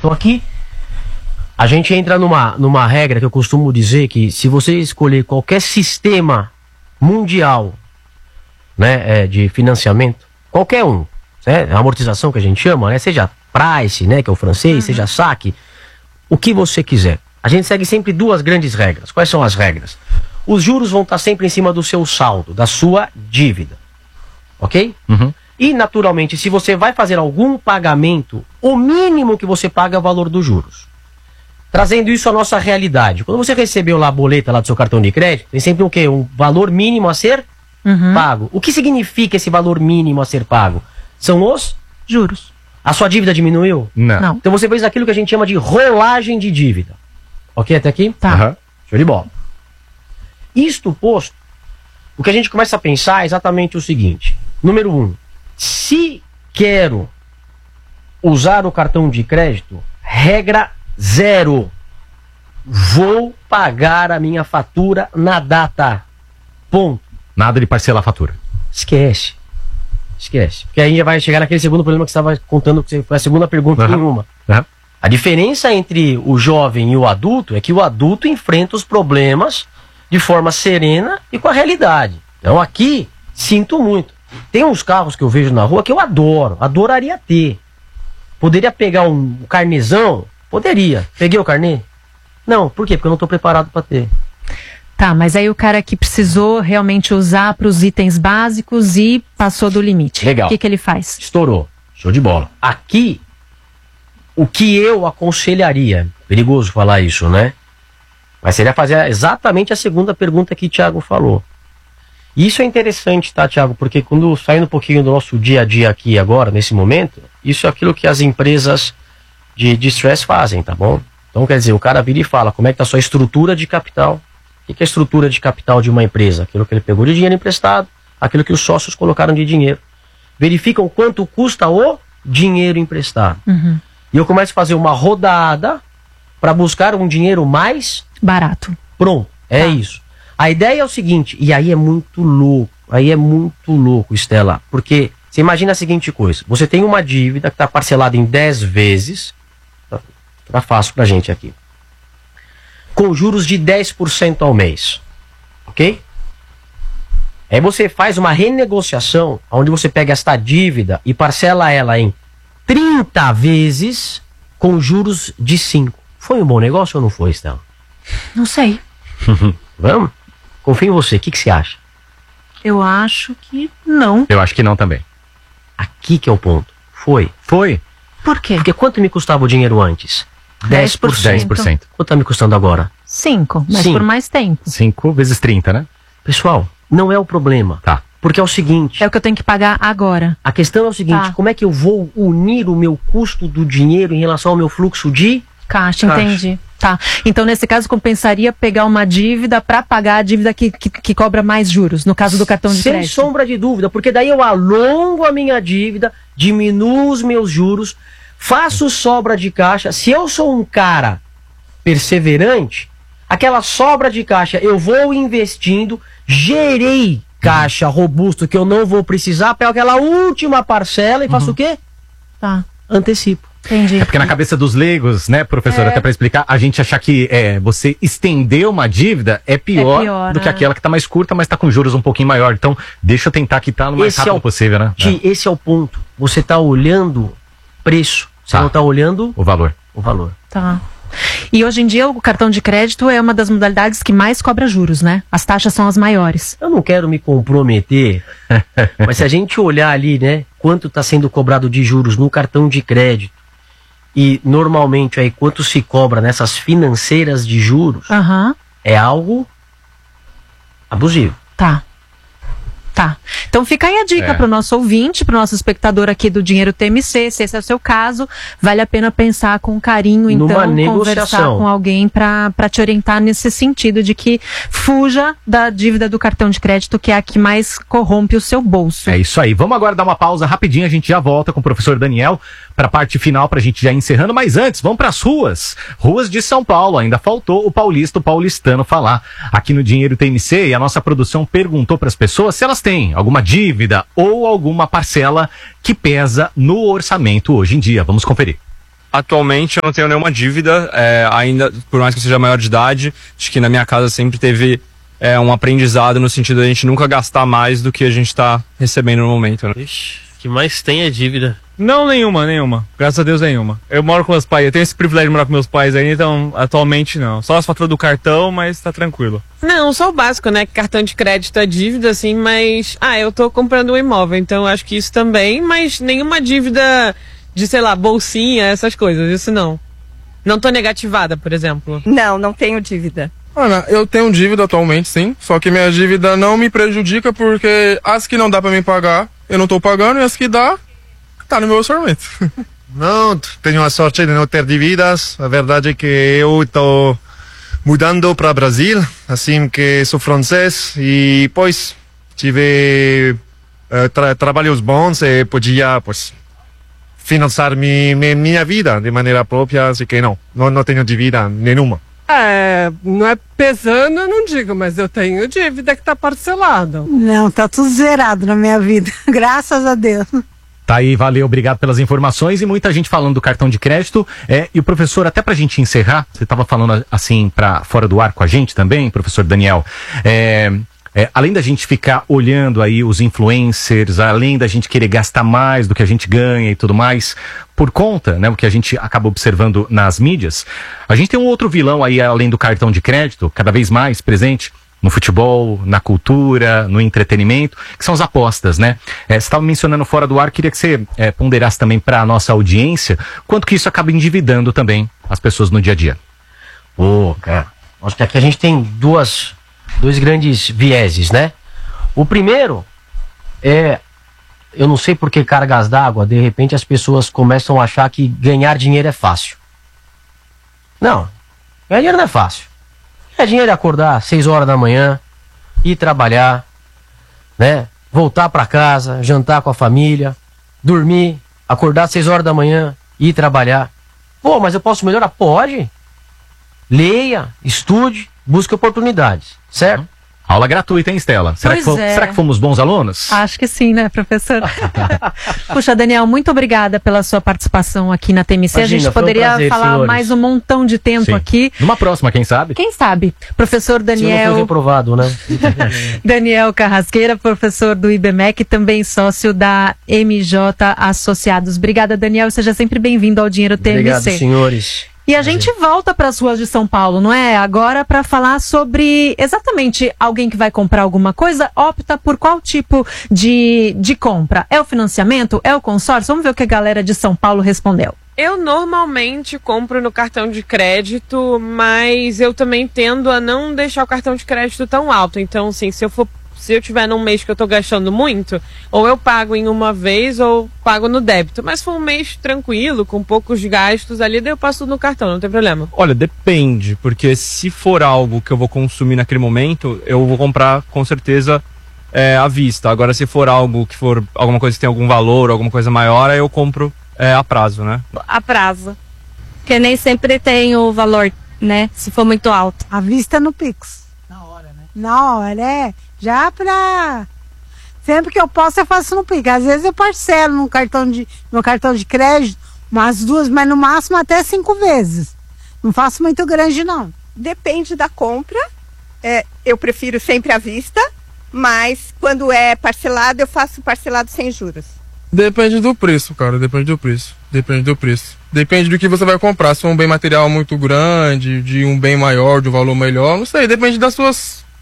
Então aqui a gente entra numa regra que eu costumo dizer que se você escolher qualquer sistema mundial, né, de financiamento, qualquer um, né, amortização que a gente chama, né, seja price, né, que é o francês, seja saque, o que você quiser. A gente segue sempre duas grandes regras. Quais são as regras? Os juros vão estar sempre em cima do seu saldo, da sua dívida. Ok? E, naturalmente, se você vai fazer algum pagamento, o mínimo que você paga é o valor dos juros. Trazendo isso à nossa realidade. Quando você recebeu lá a boleta lá do seu cartão de crédito, tem sempre o quê? Um valor mínimo a ser pago. O que significa esse valor mínimo a ser pago? São os juros. A sua dívida diminuiu? Não. Então você fez aquilo que a gente chama de rolagem de dívida. Ok até aqui? Tá. Show de bola. Isto posto, o que a gente começa a pensar é exatamente o seguinte. Número 1. Se quero usar o cartão de crédito, regra 0. Vou pagar a minha fatura na data. Ponto. Nada de parcelar a fatura. Esquece. Porque aí já vai chegar naquele segundo problema que você estava contando, que foi a segunda pergunta em uma. A diferença entre o jovem e o adulto é que o adulto enfrenta os problemas de forma serena e com a realidade. Então aqui, sinto muito. Tem uns carros que eu vejo na rua que eu adoro, adoraria ter. Poderia pegar um carnezão? Poderia. Peguei o carnê? Não, por quê? Porque eu não estou preparado para ter. Tá, mas aí o cara que precisou realmente usar para os itens básicos e passou do limite. Legal. O que ele faz? Estourou. Show de bola. Aqui, o que eu aconselharia, perigoso falar isso, né? Mas seria fazer exatamente a segunda pergunta que o Thiago falou. E isso é interessante, tá, Thiago? Porque quando saindo um pouquinho do nosso dia a dia aqui agora, nesse momento, isso é aquilo que as empresas de distress fazem, tá bom? Então, quer dizer, o cara vira e fala, como é que tá a sua estrutura de capital? O que é a estrutura de capital de uma empresa? Aquilo que ele pegou de dinheiro emprestado, aquilo que os sócios colocaram de dinheiro. Verificam quanto custa o dinheiro emprestado. E eu começo a fazer uma rodada para buscar um dinheiro mais barato. Pronto, é isso. A ideia é o seguinte, e aí é muito louco, Estela, porque você imagina a seguinte coisa, você tem uma dívida que está parcelada em 10 vezes, tá fácil pra gente aqui, com juros de 10% ao mês, ok? Aí você faz uma renegociação, onde você pega esta dívida e parcela ela em 30 vezes com juros de 5. Foi um bom negócio ou não foi, Estela? Não sei. Vamos? Confio em você, o que você acha? Eu acho que não. Eu acho que não também. Aqui que é o ponto. Foi. Por quê? Porque quanto me custava o dinheiro antes? 10%. 10%. Quanto tá me custando agora? 5, mas Sim. por mais tempo. 5 vezes 30, né? Pessoal, não é o problema. Tá. Porque é o seguinte, É o que eu tenho que pagar agora. a questão é o seguinte, Tá. como é que eu vou unir o meu custo do dinheiro em relação ao meu fluxo de... Caixa, Caixa. entendi. Tá. Então, nesse caso, compensaria pegar uma dívida para pagar a dívida que cobra mais juros, no caso do cartão de Sem crédito. sombra de dúvida, porque daí eu alongo a minha dívida, diminuo os meus juros, faço sobra de caixa. Se eu sou um cara perseverante, aquela sobra de caixa eu vou investindo, gerei caixa robusto que eu não vou precisar, pego aquela última parcela e faço o quê? Tá, Antecipo. entendi. É porque na cabeça dos leigos, né, professor, até pra explicar, a gente achar que você estender uma dívida é pior do que aquela que tá mais curta, mas tá com juros um pouquinho maior. Então, deixa eu tentar quitar no mais rápido possível, né? Esse é o ponto. Você tá olhando preço, você Tá. não tá olhando O valor. o valor. Tá. E hoje em dia o cartão de crédito é uma das modalidades que mais cobra juros, né? As taxas são as maiores. Eu não quero me comprometer, mas se a gente olhar ali, né, quanto está sendo cobrado de juros no cartão de crédito e normalmente aí quanto se cobra nessas financeiras de juros, Aham. é algo abusivo. Tá. Tá. Então fica aí a dica para o nosso ouvinte, para o nosso espectador aqui do Dinheiro TMC, se esse é o seu caso, vale a pena pensar com carinho, então, Numa conversar negociação. com alguém para te orientar nesse sentido de que fuja da dívida do cartão de crédito, que é a que mais corrompe o seu bolso. É isso aí. Vamos agora dar uma pausa rapidinho, a gente já volta com o professor Daniel para a parte final, para a gente já ir encerrando. Mas antes, vamos para as ruas de São Paulo. Ainda faltou o paulistano falar aqui no Dinheiro TMC, e a nossa produção perguntou para as pessoas se elas têm alguma dívida ou alguma parcela que pesa no orçamento hoje em dia. Vamos conferir. atualmente eu não tenho nenhuma dívida, ainda, por mais que eu seja maior de idade. Acho que na minha casa sempre teve um aprendizado no sentido de a gente nunca gastar mais do que a gente está recebendo no momento, né? Ixi, que mais tem é dívida. Não, nenhuma. Graças a Deus, nenhuma. Eu moro com meus pais, eu tenho esse privilégio de morar com meus pais ainda, então atualmente não. Só as faturas do cartão, mas tá tranquilo. Não, só o básico, né? Cartão de crédito é dívida, assim, mas... eu tô comprando um imóvel, então acho que isso também, mas nenhuma dívida de, sei lá, bolsinha, essas coisas, isso não. Não tô negativada, por exemplo. Não tenho dívida. Ana, eu tenho dívida atualmente, sim. Só que minha dívida não me prejudica porque as que não dá pra me pagar, eu não tô pagando, e as que dá, tá no meu orçamento. Não, tenho a sorte de não ter dívidas. A verdade é que eu estou mudando para Brasil, assim que sou francês, e pois tive trabalhos bons e podia, pois, financiar minha vida de maneira própria, assim que não tenho dívida nenhuma. Não é pesando, eu não digo, mas eu tenho dívida que tá parcelada. Não, tá tudo zerado na minha vida, graças a Deus. Tá aí, valeu, obrigado pelas informações. E muita gente falando do cartão de crédito. E o professor, até pra gente encerrar, você tava falando assim pra fora do ar com a gente também, professor Daniel, além da gente ficar olhando aí os influencers, além da gente querer gastar mais do que a gente ganha e tudo mais, por conta, né, o que a gente acaba observando nas mídias, a gente tem um outro vilão aí, além do cartão de crédito, cada vez mais presente no futebol, na cultura, no entretenimento, que são as apostas, né? Você estava mencionando fora do ar, queria que você ponderasse também para a nossa audiência, quanto que isso acaba endividando também as pessoas no dia a dia. Cara, acho que aqui a gente tem dois grandes vieses, né? O primeiro eu não sei por que cargas d'água, de repente as pessoas começam a achar que ganhar dinheiro é fácil. Não, ganhar dinheiro não é fácil. Ganhar dinheiro é acordar 6 horas da manhã, ir trabalhar, né? Voltar para casa, jantar com a família, dormir, acordar 6 horas da manhã, ir trabalhar. Pô, mas eu posso melhorar? Pode. Leia, estude, busque oportunidades, certo? Aula gratuita, hein, Estela? Será que fomos bons alunos? Acho que sim, né, professor? Puxa, Daniel, muito obrigada pela sua participação aqui na TMC. Imagina, a gente poderia falar senhores. Mais um montão de tempo aqui. Numa próxima, quem sabe? Quem sabe? Professor Daniel... Se não for reprovado, né? Daniel Carrasqueira, professor do IBMEC, também sócio da MJ Associados. Obrigada, Daniel. Seja sempre bem-vindo ao Dinheiro TMC. Obrigado, senhores. E a gente volta para as ruas de São Paulo, não é? Agora para falar sobre exatamente alguém que vai comprar alguma coisa, opta por qual tipo de compra? É o financiamento? É o consórcio? Vamos ver o que a galera de São Paulo respondeu. Eu normalmente compro no cartão de crédito, mas eu também tendo a não deixar o cartão de crédito tão alto. Então, assim, se eu tiver num mês que eu tô gastando muito, ou eu pago em uma vez ou pago no débito. Mas se for um mês tranquilo, com poucos gastos ali, daí eu passo no cartão, não tem problema. Olha, depende, porque se for algo que eu vou consumir naquele momento, eu vou comprar com certeza à vista. Agora, se for algo que for alguma coisa que tem algum valor, alguma coisa maior, aí eu compro a prazo, né? A prazo. Porque nem sempre tem o valor, né? Se for muito alto. À vista no Pix. Na hora, né? Na hora, já pra... Sempre que eu posso, eu faço no Pix. Às vezes eu parcelo no cartão de crédito umas 2, mas no máximo até 5 vezes. Não faço muito grande, não. Depende da compra. Eu prefiro sempre à vista, mas quando é parcelado, eu faço parcelado sem juros. Depende do preço, cara. Depende do preço. Depende do que você vai comprar. Se for um bem material muito grande, de um bem maior, de um valor melhor, não sei. Depende da sua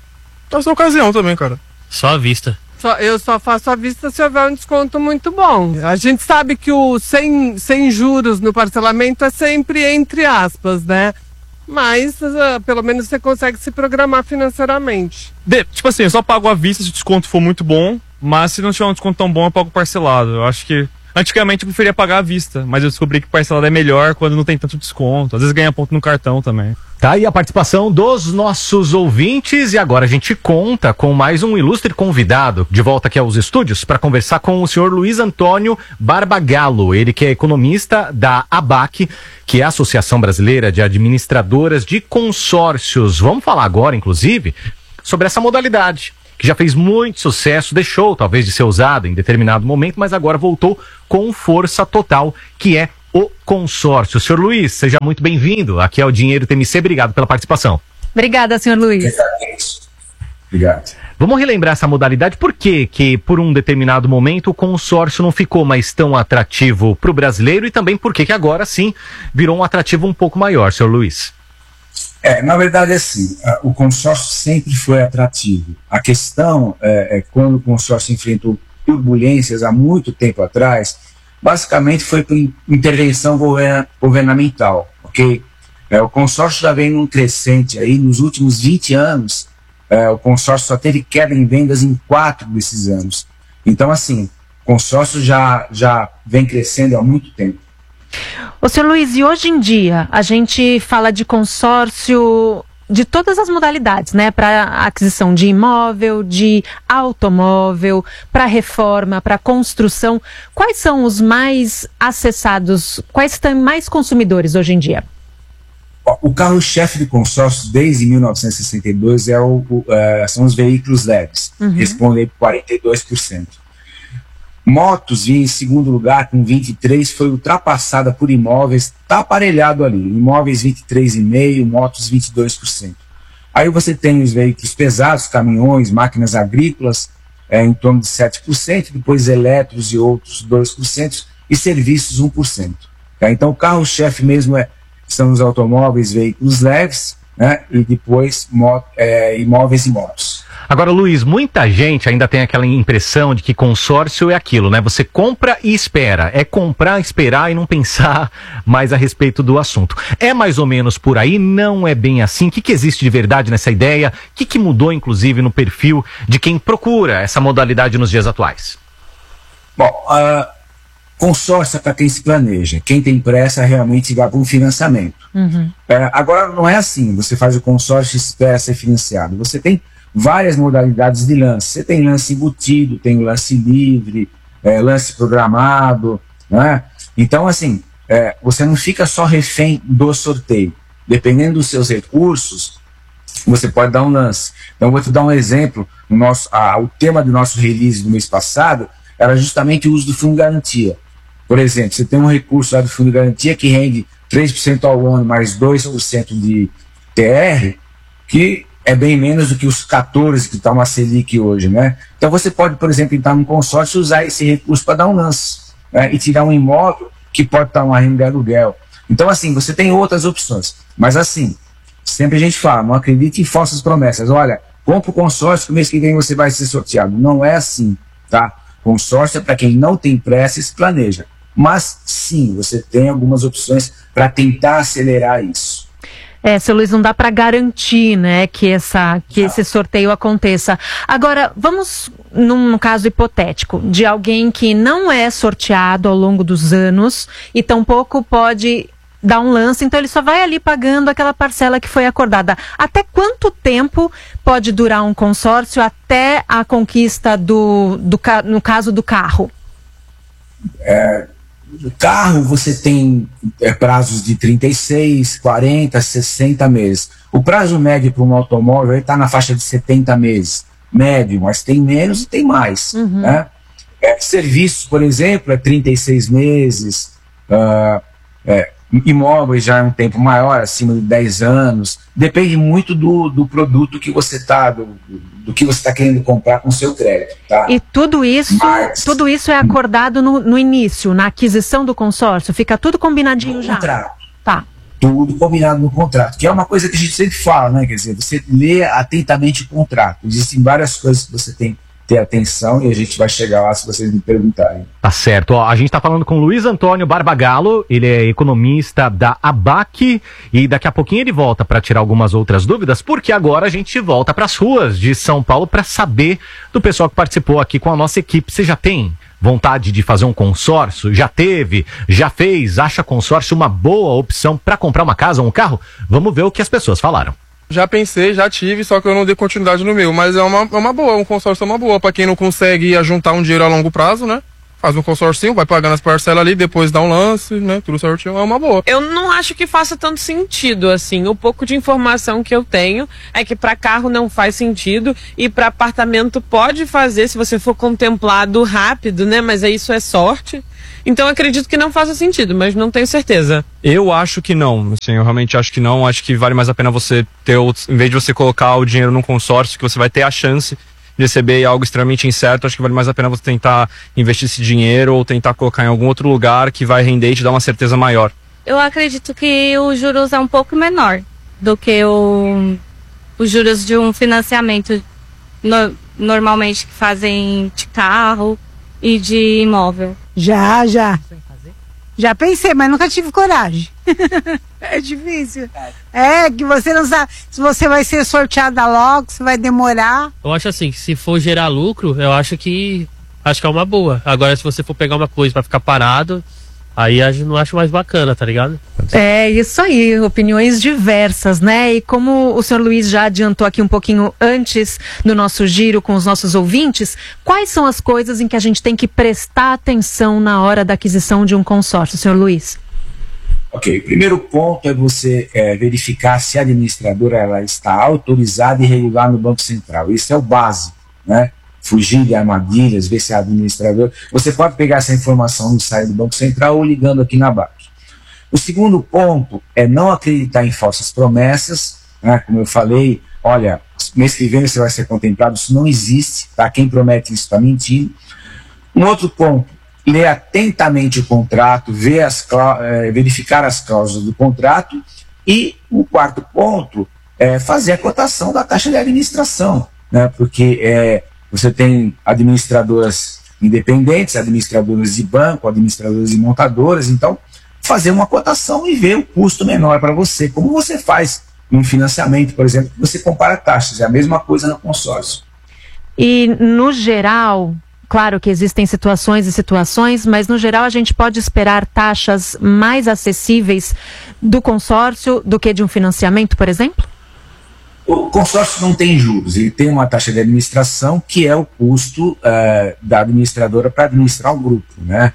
ocasião também, cara. Só à vista. Eu só faço à vista se houver um desconto muito bom. A gente sabe que o sem juros no parcelamento é sempre entre aspas, né? Mas pelo menos você consegue se programar financeiramente. Tipo assim, eu só pago à vista se o desconto for muito bom, mas se não tiver um desconto tão bom, eu pago parcelado. Eu acho que antigamente eu preferia pagar à vista, mas eu descobri que parcelado é melhor quando não tem tanto desconto. Às vezes ganha ponto no cartão também. Tá aí a participação dos nossos ouvintes e agora a gente conta com mais um ilustre convidado de volta aqui aos estúdios para conversar com o senhor Luiz Antônio Barbagallo, ele que é economista da ABAC, que é a Associação Brasileira de Administradoras de Consórcios. Vamos falar agora, inclusive, sobre essa modalidade, que já fez muito sucesso, deixou talvez de ser usada em determinado momento, mas agora voltou com força total, que é o consórcio. Senhor Luiz, seja muito bem-vindo. Aqui é o Dinheiro TMC. Obrigado pela participação. Obrigada, senhor Luiz. Obrigado. Vamos relembrar essa modalidade. Por que por um determinado momento, o consórcio não ficou mais tão atrativo para o brasileiro e também por que agora sim virou um atrativo um pouco maior, senhor Luiz? Na verdade, assim, o consórcio sempre foi atrativo. A questão é quando o consórcio enfrentou turbulências há muito tempo atrás, basicamente foi por intervenção governamental, ok? O consórcio já vem num crescente aí, nos últimos 20 anos, o consórcio só teve queda em vendas em 4 desses anos. Então, assim, o consórcio já vem crescendo há muito tempo. Ô, senhor Luiz, e hoje em dia a gente fala de consórcio de todas as modalidades, né? Para aquisição de imóvel, de automóvel, para reforma, para construção. Quais são os mais acessados? Quais têm mais consumidores hoje em dia? O carro-chefe de consórcios desde 1962 são os veículos leves, respondem por 42%. Motos vinha em segundo lugar com 23%, foi ultrapassada por imóveis, está aparelhado ali, imóveis 23,5%, motos 22%. Aí você tem os veículos pesados, caminhões, máquinas agrícolas, em torno de 7%, depois elétricos e outros 2%, e serviços 1%. Tá? Então o carro-chefe mesmo são os automóveis, veículos leves, né? E depois imóveis e motos. Agora, Luiz, muita gente ainda tem aquela impressão de que consórcio é aquilo, né? Você compra e espera. É comprar, esperar e não pensar mais a respeito do assunto. É mais ou menos por aí? Não é bem assim? O que existe de verdade nessa ideia? O que mudou, inclusive, no perfil de quem procura essa modalidade nos dias atuais? Bom, consórcio é para quem se planeja. Quem tem pressa realmente vai para um financiamento. Agora, não é assim. Você faz o consórcio e espera ser financiado. Você tem várias modalidades de lance. Você tem lance embutido, tem o lance livre, lance programado, né? Então, assim, você não fica só refém do sorteio. Dependendo dos seus recursos, você pode dar um lance. Então, eu vou te dar um exemplo. O tema do nosso release do mês passado era justamente o uso do fundo de garantia. Por exemplo, você tem um recurso lá do fundo de garantia que rende 3% ao ano mais 2% de TR, que é bem menos do que os 14% que está uma Selic hoje, né? Então você pode, por exemplo, entrar num consórcio e usar esse recurso para dar um lance, né? E tirar um imóvel que pode estar uma renda de aluguel. Então, assim, você tem outras opções. Mas, assim, sempre a gente fala, não acredite em falsas promessas. Olha, compra o consórcio que o mês que vem você vai ser sorteado. Não é assim, tá? Consórcio é para quem não tem pressa e se planeja. Mas, sim, você tem algumas opções para tentar acelerar isso. Seu Luiz, não dá para garantir, né, que esse sorteio aconteça. Agora, vamos num caso hipotético de alguém que não é sorteado ao longo dos anos e tampouco pode dar um lance, então ele só vai ali pagando aquela parcela que foi acordada. Até quanto tempo pode durar um consórcio até a conquista no caso do carro? No carro você tem prazos de 36, 40, 60 meses. O prazo médio para um automóvel está na faixa de 70 meses. Médio, mas tem menos e tem mais. Né? Serviços, por exemplo, 36 meses. Imóveis já é um tempo maior, acima de 10 anos. Depende muito do produto que você está, do que você está querendo comprar com o seu crédito. Tá? E tudo isso é acordado no início, na aquisição do consórcio? Fica tudo combinadinho no já? Contrato. Tá. Tudo combinado no contrato, que é uma coisa que a gente sempre fala, né? Quer dizer, você lê atentamente o contrato. Existem várias coisas que você tem que ter atenção e a gente vai chegar lá se vocês me perguntarem. Tá certo. Ó, a gente tá falando com o Luiz Antônio Barbagallo, ele é economista da ABAC e daqui a pouquinho ele volta para tirar algumas outras dúvidas, porque agora a gente volta para as ruas de São Paulo para saber do pessoal que participou aqui com a nossa equipe. Você já tem vontade de fazer um consórcio? Já teve? Já fez? Acha consórcio uma boa opção para comprar uma casa ou um carro? Vamos ver o que as pessoas falaram. Já pensei, já tive, só que eu não dei continuidade no meu. Mas é uma boa, um consórcio é uma boa. Pra quem não consegue juntar um dinheiro a longo prazo, né? faz um consórcio, vai pagando as parcelas ali, depois dá um lance, né? Tudo certinho, é uma boa. Eu não acho que faça tanto sentido, assim. O pouco de informação que eu tenho é que para carro não faz sentido e para apartamento pode fazer se você for contemplado rápido, né? Mas aí isso é sorte. Então eu acredito que não faça sentido, mas não tenho certeza. Eu acho que não, assim, eu realmente acho que não. Acho que vale mais a pena você ter, em vez de você colocar o dinheiro num consórcio, que você vai ter a chance de receber algo extremamente incerto, acho que vale mais a pena você tentar investir esse dinheiro ou tentar colocar em algum outro lugar que vai render e te dar uma certeza maior. Eu acredito que o juros é um pouco menor do que os juros de um financiamento normalmente que fazem de carro e de imóvel. Já pensei, mas nunca tive coragem. É difícil. Que você não sabe se você vai ser sorteada logo, se vai demorar. Eu acho assim, que se for gerar lucro, eu acho que é uma boa. Agora, se você for pegar uma coisa pra ficar parado, aí eu não acho mais bacana, tá ligado? É isso aí, opiniões diversas, né? E como o senhor Luiz já adiantou aqui um pouquinho antes no nosso giro com os nossos ouvintes, quais são as coisas em que a gente tem que prestar atenção na hora da aquisição de um consórcio, senhor Luiz? Ok, o primeiro ponto é você verificar se a administradora ela está autorizada e regular no Banco Central. Isso é o básico, né? Fugir de armadilhas, ver se é administrador. Você pode pegar essa informação no site do Banco Central ou ligando aqui na BAC. O segundo ponto é não acreditar em falsas promessas, né? Como eu falei, olha, mês que vem você vai ser contemplado, isso não existe, tá? Quem promete isso está mentindo. Um outro ponto, ler atentamente o contrato, verificar as cláusulas do contrato. E o quarto ponto é fazer a cotação da taxa de administração, né? Porque você tem administradoras independentes, administradoras de banco, administradoras de montadoras, então fazer uma cotação e ver o custo menor para você, como você faz em um financiamento, por exemplo, que você compara taxas, é a mesma coisa no consórcio. E no geral, claro que existem situações e situações, mas no geral a gente pode esperar taxas mais acessíveis do consórcio do que de um financiamento, por exemplo? O consórcio não tem juros, ele tem uma taxa de administração que é o custo da administradora para administrar o grupo, né?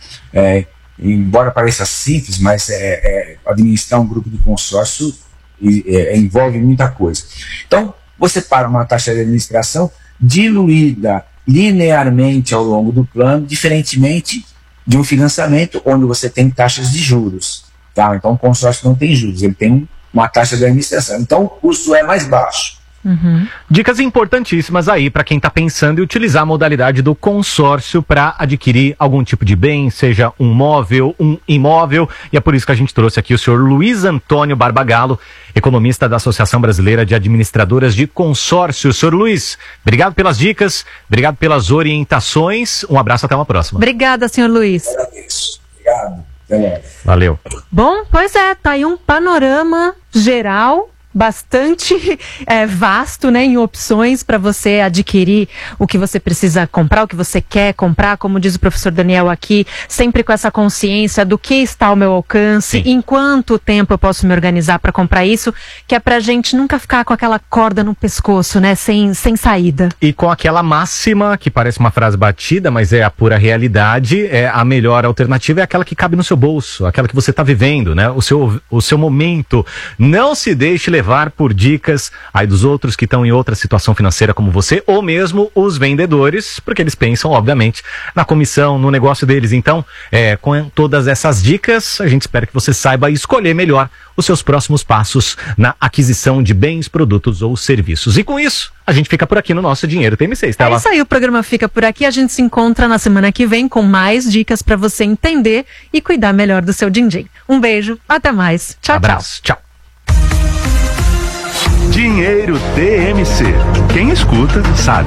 Embora pareça simples, mas administrar um grupo de consórcio envolve muita coisa. Então, você para uma taxa de administração diluída linearmente ao longo do plano, diferentemente de um financiamento onde você tem taxas de juros. Tá? Então, o consórcio não tem juros, ele tem uma taxa de administração. Então, o custo é mais baixo. Uhum. Dicas importantíssimas aí para quem está pensando em utilizar a modalidade do consórcio para adquirir algum tipo de bem, seja um móvel, um imóvel, e é por isso que a gente trouxe aqui o senhor Luiz Antônio Barbagallo, economista da Associação Brasileira de Administradoras de Consórcios. Senhor Luiz, obrigado pelas dicas, obrigado pelas orientações, um abraço, até uma próxima. Obrigada, senhor Luiz. Obrigado. Valeu. Bom, pois tá aí um panorama geral bastante vasto, né, em opções para você adquirir o que você precisa comprar, o que você quer comprar, como diz o professor Daniel aqui, sempre com essa consciência do que está ao meu alcance, em quanto tempo eu posso me organizar para comprar isso, que é pra gente nunca ficar com aquela corda no pescoço, né, sem saída. E com aquela máxima, que parece uma frase batida, mas é a pura realidade, a melhor alternativa é aquela que cabe no seu bolso, aquela que você está vivendo, né, o seu momento. Não se deixe levar por dicas aí dos outros que estão em outra situação financeira como você, ou mesmo os vendedores, porque eles pensam, obviamente, na comissão, no negócio deles. Então, com todas essas dicas, a gente espera que você saiba escolher melhor os seus próximos passos na aquisição de bens, produtos ou serviços. E com isso, a gente fica por aqui no nosso Dinheiro TMC, Estela. É isso aí, o programa fica por aqui. A gente se encontra na semana que vem com mais dicas para você entender e cuidar melhor do seu din-din. Um beijo, até mais. Tchau, abraço, tchau. Dinheiro TMC. Quem escuta, sabe.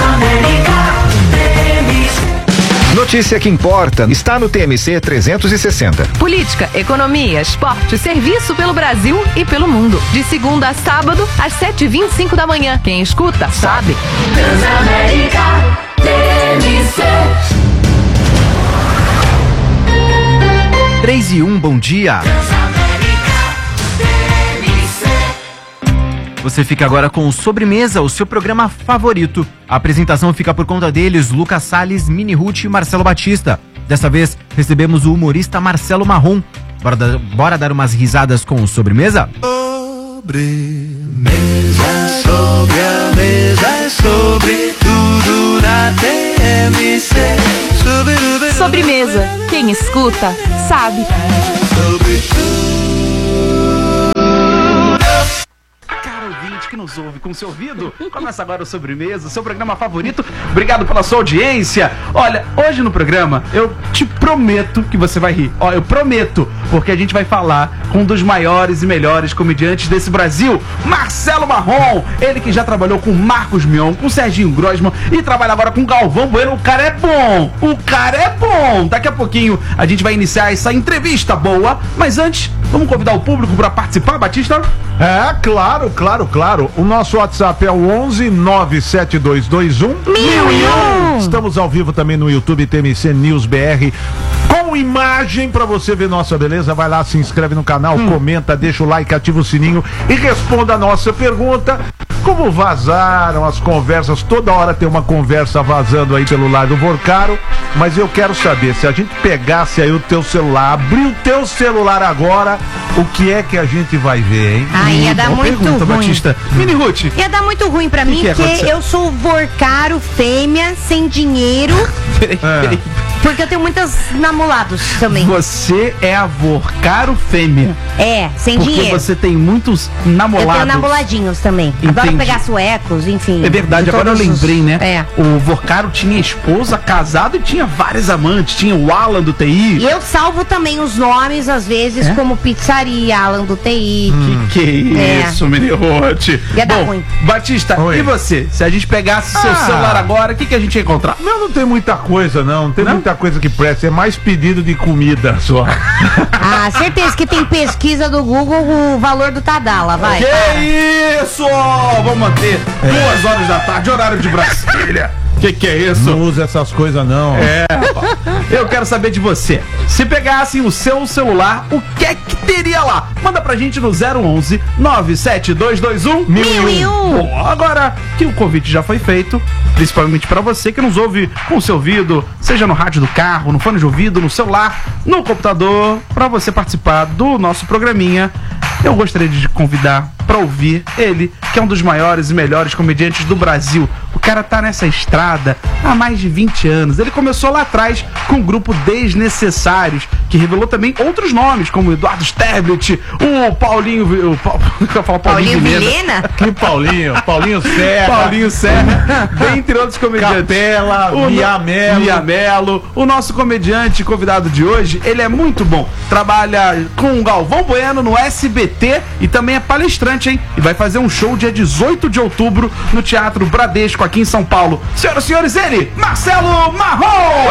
Notícia que importa está no TMC 360. Política, economia, esporte, serviço pelo Brasil e pelo mundo. De segunda a sábado, às 7h25 da manhã. Quem escuta, sabe. Transamérica TMC. 3-1, bom dia. Você fica agora com Sobremesa, o seu programa favorito. A apresentação fica por conta deles, Lucas Salles, Mini Ruth e Marcelo Batista. Dessa vez, recebemos o humorista Marcelo Marrom. Bora dar umas risadas com o Sobremesa? Sobre a mesa é sobre tudo na TMC. Sobremesa. Quem escuta, sabe. Caro ouvinte que nos ouve com seu ouvido, começa agora o Sobremesa, o seu programa favorito. Obrigado pela sua audiência. Olha, hoje no programa eu te prometo que você vai rir. Ó, eu prometo, porque a gente vai falar com um dos maiores e melhores comediantes desse Brasil, Marcelo Marrom. Ele que já trabalhou com Marcos Mion, com Serginho Grosman e trabalha agora com Galvão Bueno. O cara é bom, o cara é bom. Daqui a pouquinho a gente vai iniciar essa entrevista boa, mas antes, vamos convidar o público para participar, Batista? É, claro. O nosso WhatsApp é o 11 97221 1001. Estamos ao vivo também no YouTube TMC News BR com imagem pra você ver nossa beleza. Vai lá, se inscreve no canal, comenta, deixa o like, ativa o sininho e responda a nossa pergunta. Como vazaram as conversas? Toda hora tem uma conversa vazando aí pelo lado do Vorcaro, mas eu quero saber, se a gente pegasse aí o teu celular, abrir o teu celular agora, o que é que a gente vai ver, hein? Ah, ia dar muito pergunta, ruim. Batista. Mini Ruth. Ia dar muito ruim pra mim, porque eu sou Vorcaro, fêmea, sem dinheiro. Peraí. Porque eu tenho muitos namorados também. Você é a Vorcaro fêmea. É, sem porque dinheiro. Você tem muitos namorados. Eu tenho namoradinhos também. Entendi. Adoro pegar suecos, enfim. É verdade, agora eu lembrei, né? É. O Vorcaro tinha esposa, casado e tinha vários amantes. Tinha o Alan do TI. E eu salvo também os nomes, às vezes, como Pizzaria, Alan do TI. Que é isso, Mini Ruth? Ia dar Bom, ruim. Batista, e você? Se a gente pegasse seu celular agora, o que a gente ia encontrar? Não tem muita coisa, não tem muita coisa que presta, é mais pedido de comida só. Ah, certeza que tem pesquisa do Google o valor do Tadala, vai. Que isso! Vamos manter 2 horas da tarde, horário de Brasília. Que é isso? Não usa essas coisas, não. É, eu quero saber de você. Se pegassem o seu celular, o que é que teria lá? Manda pra gente no 011 97221 1001. Bom, agora que o convite já foi feito, principalmente pra você que nos ouve com o seu ouvido, seja no rádio do carro, no fone de ouvido, no celular, no computador, pra você participar do nosso programinha, eu gostaria de convidar pra ouvir ele, que é um dos maiores e melhores comediantes do Brasil. O cara tá nessa estrada há mais de 20 anos. Ele começou lá atrás com o grupo Desnecessários, que revelou também outros nomes, como Eduardo Sterblit, o Paulinho... Eu falo Paulinho Vilhena? Que Paulinho? Paulinho Serra. Paulinho Serra, dentre outros comediantes. Capela, Viamelo. O nosso comediante convidado de hoje, ele é muito bom. Trabalha com o Galvão Bueno no SBT e também é palestrante, hein? E vai fazer um show dia 18 de outubro no Teatro Bradesco, aqui em São Paulo. Senhoras e senhores, ele, Marcelo Marrom!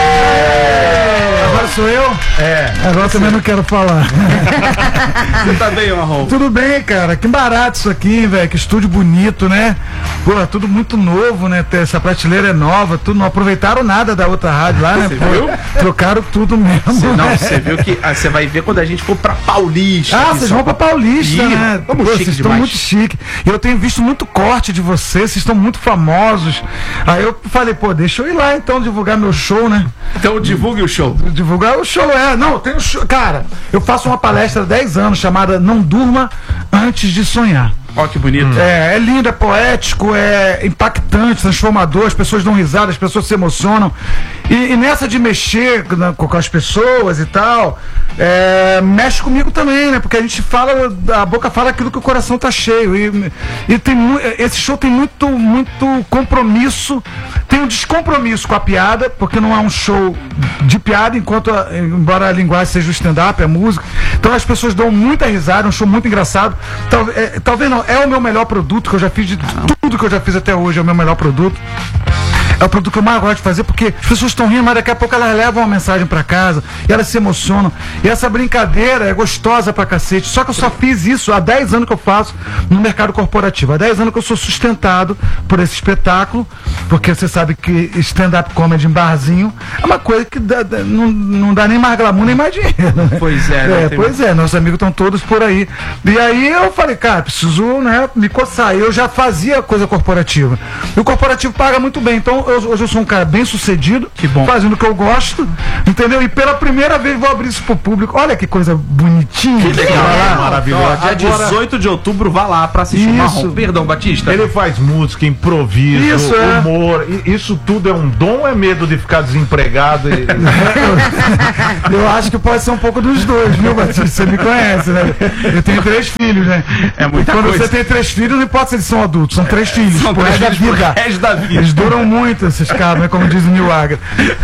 Agora sou eu? Agora também não quero falar. Você tá bem, Marrom? Tudo bem, cara. Que barato isso aqui, velho. Que estúdio bonito, né? Pô, tudo muito novo, né? Essa prateleira é nova, tudo. Não aproveitaram nada da outra rádio lá, né? Você viu? Trocaram tudo mesmo. Você viu que você vai ver quando a gente for pra Paulista. Vocês vão pra Paulista, né? Vamos, Pô, chique vocês estão demais. muito chique. E eu tenho visto muito corte de vocês estão muito famosos. Aí eu falei, pô, deixa eu ir lá então divulgar meu show, né? Então divulgue o show. Divulgar o show, não, tem um show. Cara, eu faço uma palestra há 10 anos chamada Não Durma Antes de Sonhar. Ó, que bonito. É lindo, é poético, é impactante, transformador, as pessoas dão risada, as pessoas se emocionam. E nessa de mexer com as pessoas e tal, mexe comigo também, né? Porque a gente fala, a boca fala aquilo que o coração tá cheio. E esse show tem muito compromisso, tem um descompromisso com a piada, porque não é um show de piada, embora a linguagem seja o stand-up, a música. Então as pessoas dão muita risada, é um show muito engraçado. Talvez não, é o meu melhor produto que eu já fiz, de tudo que eu já fiz até hoje, é o meu melhor produto. É o produto que eu mais gosto de fazer, porque as pessoas estão rindo, mas daqui a pouco elas levam uma mensagem pra casa e elas se emocionam. E essa brincadeira é gostosa pra cacete. Só que eu só fiz isso há 10 anos que eu faço no mercado corporativo. Há 10 anos que eu sou sustentado por esse espetáculo, porque você sabe que stand-up comedy em barzinho é uma coisa que não dá nem mais glamour, nem mais dinheiro. Né? Pois é. Nossos amigos estão todos por aí. E aí eu falei, cara, preciso, né, me coçar. Eu já fazia coisa corporativa. E o corporativo paga muito bem. Então hoje eu sou um cara bem sucedido, que bom, fazendo o que eu gosto, entendeu? E pela primeira vez vou abrir isso pro público. Olha que coisa bonitinha. Que legal, maravilhoso. Dia 18 de outubro, vá lá pra assistir o Marrom. Perdão, Batista. Ele faz música, improviso, humor. Isso tudo é um dom ou é medo de ficar desempregado? Eu acho que pode ser um pouco dos dois, viu, Batista? Você me conhece, né? Eu tenho 3 filhos, né? É muita Quando coisa. você tem 3 filhos, não importa se eles são adultos, são 3 filhos. São Pro 3 resto filhos pro resto da vida. Eles duram muito, esses caras, né? Como diz o Neil Agra.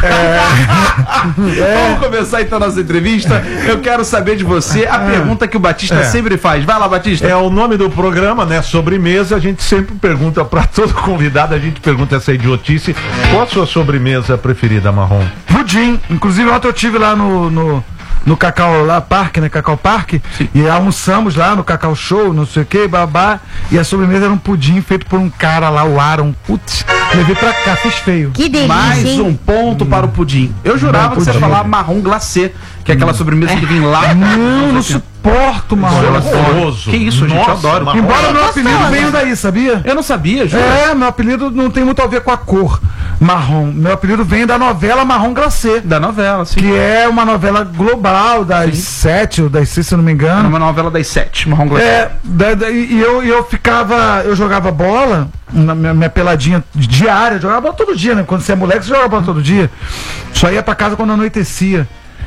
Vamos começar então nossa entrevista. Eu quero saber de você a pergunta que o Batista sempre faz. Vai lá, Batista. É o nome do programa, né? Sobremesa. A gente sempre pergunta pra todo convidado, a gente pergunta essa idiotice. Qual a sua sobremesa preferida, Marrom? Pudim. Inclusive, ontem eu estive lá no Cacau lá, Parque, né? Cacau Parque. E almoçamos lá no Cacau Show, não sei o que, babá. E a sobremesa era um pudim feito por um cara lá, o Aaron. Putz, levei pra cá, fiz feio. Que delícia, Mais hein? um ponto para o pudim. Eu jurava que você ia falar marrom glacê, que é aquela sobremesa que vem lá. Não suporto marrom. Que isso, gente, eu adoro. Embora meu apelido venha daí, sabia? Eu não sabia, juro. Meu apelido não tem muito a ver com a cor marrom. Meu apelido vem da novela Marrom Glacê. Da novela, sim. Que é uma novela global das 7 ou das 6, se eu não me engano. É uma novela das 7, Marrom Glacê. E eu jogava bola, na minha peladinha diária, jogava bola todo dia, né? Quando você é moleque, você joga bola todo dia. Só ia pra casa quando anoitecia.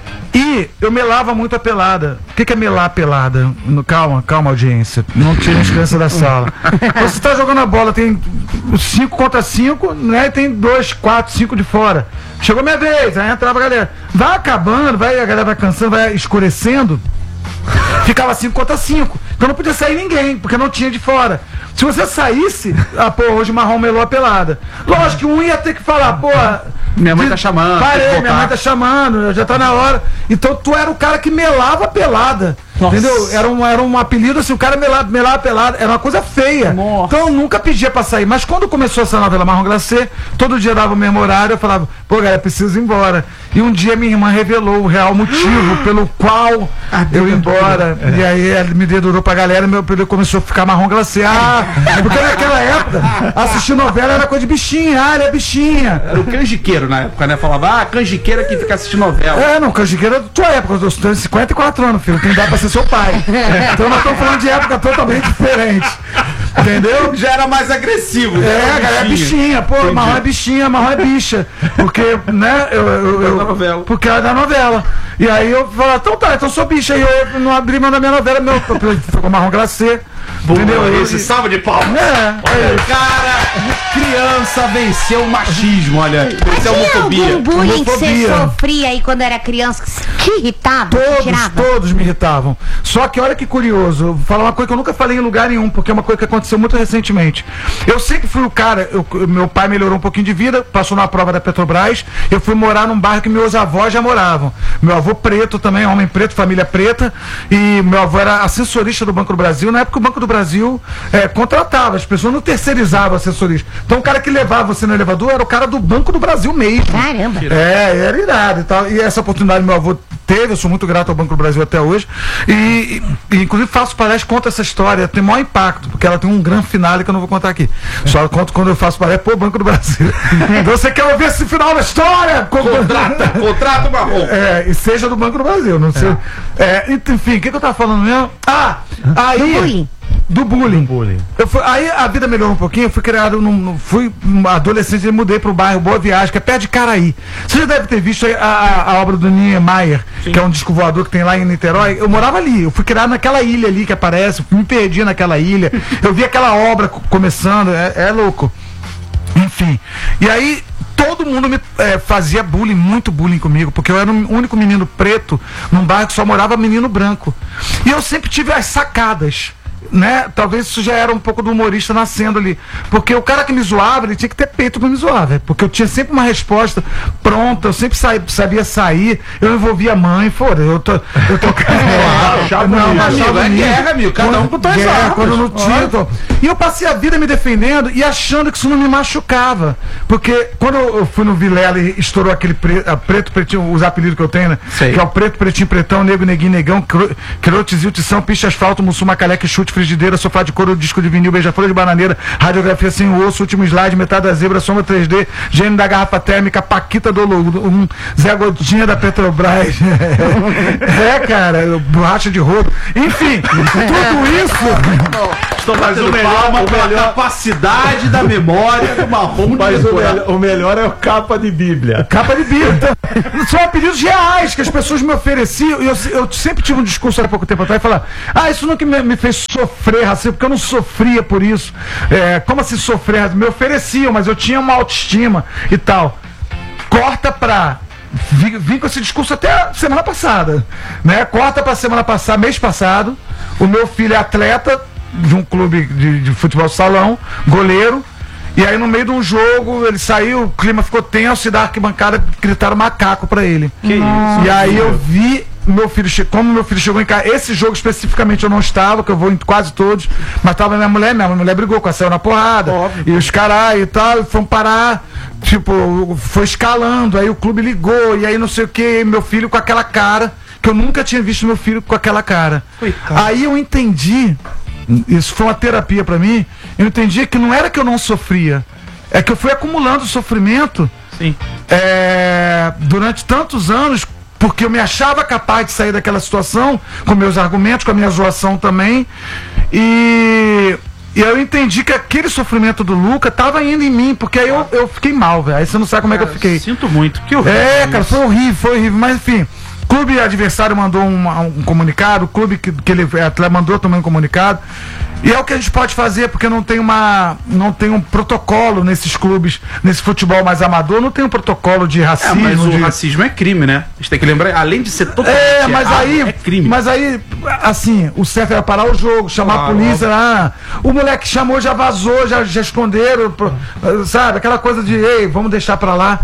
E eu melava muito a pelada. O que é melar a pelada? Calma, audiência. Não tira as crianças da sala. Você tá jogando a bola, tem 5 contra 5, né? E tem 2, 4, 5 de fora. Chegou minha vez, aí entrava a galera. Vai acabando, a galera vai cansando, vai escurecendo. Ficava 5 contra 5. Então não podia sair ninguém, porque não tinha de fora. Se você saísse, hoje o Marrom melou a pelada. Lógico que um ia ter que falar, minha mãe tá chamando. Parei, minha mãe tá chamando, já tá na hora. Então tu era o cara que melava a pelada. Nossa. Entendeu? Era um apelido assim, o cara melava a pelada. Era uma coisa feia. Nossa. Então eu nunca pedia pra sair. Mas quando começou essa novela Marrom Glacê, todo dia dava o mesmo horário, eu falava, galera, preciso ir embora. E um dia minha irmã revelou o real motivo pelo qual eu ia embora. E aí ela me dedurou pra galera e meu apelido começou a ficar Marrom Glacê. Porque naquela época, assistir novela era coisa de bichinha. Ele é bichinha. Era o canjiqueiro na época, né? Falava, canjiqueira que fica assistindo novela. Não, canjiqueiro é da tua época. Eu tenho 54 anos, filho. Tem idade pra ser seu pai. Então nós estamos falando de época totalmente diferente. Entendeu? Já era mais agressivo. A galera é bichinha. Marrom é bichinha, Marrom é bicha. Porque, né? Porque era da novela. E aí eu falava, então eu sou bicha. E eu não abri mão da minha novela, ficou Marrom Glacê. Entendeu? Esse salve de palmas. Cara, criança venceu o machismo, olha. Venceu a homofobia. Algum bullying que você sofria aí quando era criança que te irritava? Todos me irritavam. Só que olha que curioso, vou falar uma coisa que eu nunca falei em lugar nenhum, porque é uma coisa que aconteceu muito recentemente. Eu sempre fui o cara, meu pai melhorou um pouquinho de vida, passou na prova da Petrobras, eu fui morar num bairro que meus avós já moravam. Meu avô preto também, homem preto, família preta, e meu avô era assessorista do Banco do Brasil. Na época o Banco do Brasil contratava, as pessoas não terceirizavam assessorista. Então o cara que levava você no elevador era o cara do Banco do Brasil mesmo. Caramba! Era irado e tal. E essa oportunidade meu avô teve, eu sou muito grato ao Banco do Brasil até hoje. E inclusive faço palestra, conto essa história, tem maior impacto, porque ela tem um grande finale que eu não vou contar aqui. Só conto quando eu faço palestra, Banco do Brasil. Então você quer ouvir esse final da história? Contrato Marrom. E seja do Banco do Brasil, não sei. Enfim, o que eu tava falando mesmo? Aí. Do bullying. Aí a vida melhorou um pouquinho, eu fui criado fui adolescente e mudei pro bairro Boa Viagem, que é perto de Caraí. Você já deve ter visto a obra do Niemeyer, que é um disco voador que tem lá em Niterói. Eu morava ali, eu fui criado naquela ilha ali que aparece, me perdi naquela ilha. Eu vi aquela obra começando, é louco. Enfim, e aí todo mundo me fazia bullying, muito bullying comigo, porque eu era o único menino preto num bairro que só morava menino branco. E eu sempre tive as sacadas. Né? Talvez isso já era um pouco do humorista nascendo ali. Porque o cara que me zoava, ele tinha que ter peito pra me zoar, velho. Porque eu tinha sempre uma resposta pronta, eu sempre sabia sair, eu envolvia a mãe, eu tô guerra, amigo, cada um com suas armas. Quando não tinha, e eu passei a vida me defendendo e achando que isso não me machucava. Porque quando eu fui no Vilela e estourou aquele preto, pretinho, os apelidos que eu tenho, né? Que é o preto, pretinho, pretão, negro, neguinho, negão, crote, zil, tição, picha, asfalto, mussum, macalé, que chute, frigideira, sofá de couro, disco de vinil, beija-flor de bananeira, radiografia sem osso, último slide, metade da zebra, sombra 3D, gênio da garrafa térmica, Paquita do Zé Gotinha da Petrobras. Cara, borracha de rodo. Enfim, tudo isso... Estou fazendo palma pela capacidade da memória do Marrom. Mas o melhor é o capa de Bíblia. Capa de Bíblia. São apelidos reais que as pessoas me ofereciam. E eu sempre tive um discurso há pouco tempo atrás, falar: isso nunca me fez sofrer racismo, porque eu não sofria por isso. Como assim sofrer? Me ofereciam, mas eu tinha uma autoestima e tal. Corta pra... Vim com esse discurso até a semana passada, né? Corta pra semana passada, mês passado. O meu filho é atleta de um clube de futebol salão, goleiro, e aí no meio de um jogo ele saiu, o clima ficou tenso e da arquibancada gritaram macaco pra ele. Que isso? E aí eu vi meu filho, como meu filho chegou em casa, esse jogo especificamente eu não estava, que eu vou em quase todos, mas tava minha mulher brigou com a saiu na porrada, e os caras e tal, foram parar, tipo, foi escalando, aí o clube ligou, e aí não sei o que, meu filho com aquela cara, que eu nunca tinha visto meu filho com aquela cara. Coitado. Aí eu entendi, isso foi uma terapia pra mim, eu entendi que não era que eu não sofria, é que eu fui acumulando sofrimento. Sim. Durante tantos anos, porque eu me achava capaz de sair daquela situação, com meus argumentos, com a minha zoação também, e eu entendi que aquele sofrimento do Luca tava indo em mim, porque aí eu fiquei mal, velho, aí você não sabe como é que eu fiquei. Sinto muito, que horrível. Cara, foi horrível, mas enfim... O clube adversário mandou um comunicado, o clube que ele mandou também um comunicado, e é o que a gente pode fazer, porque não tem um protocolo nesses clubes, nesse futebol mais amador, não tem um protocolo de racismo. Mas o racismo é crime, né? A gente tem que lembrar, além de ser totalmente é crime. Mas aí, assim, o certo era parar o jogo, chamar a polícia, o moleque chamou, já vazou, já esconderam, sabe? Aquela coisa de, vamos deixar pra lá.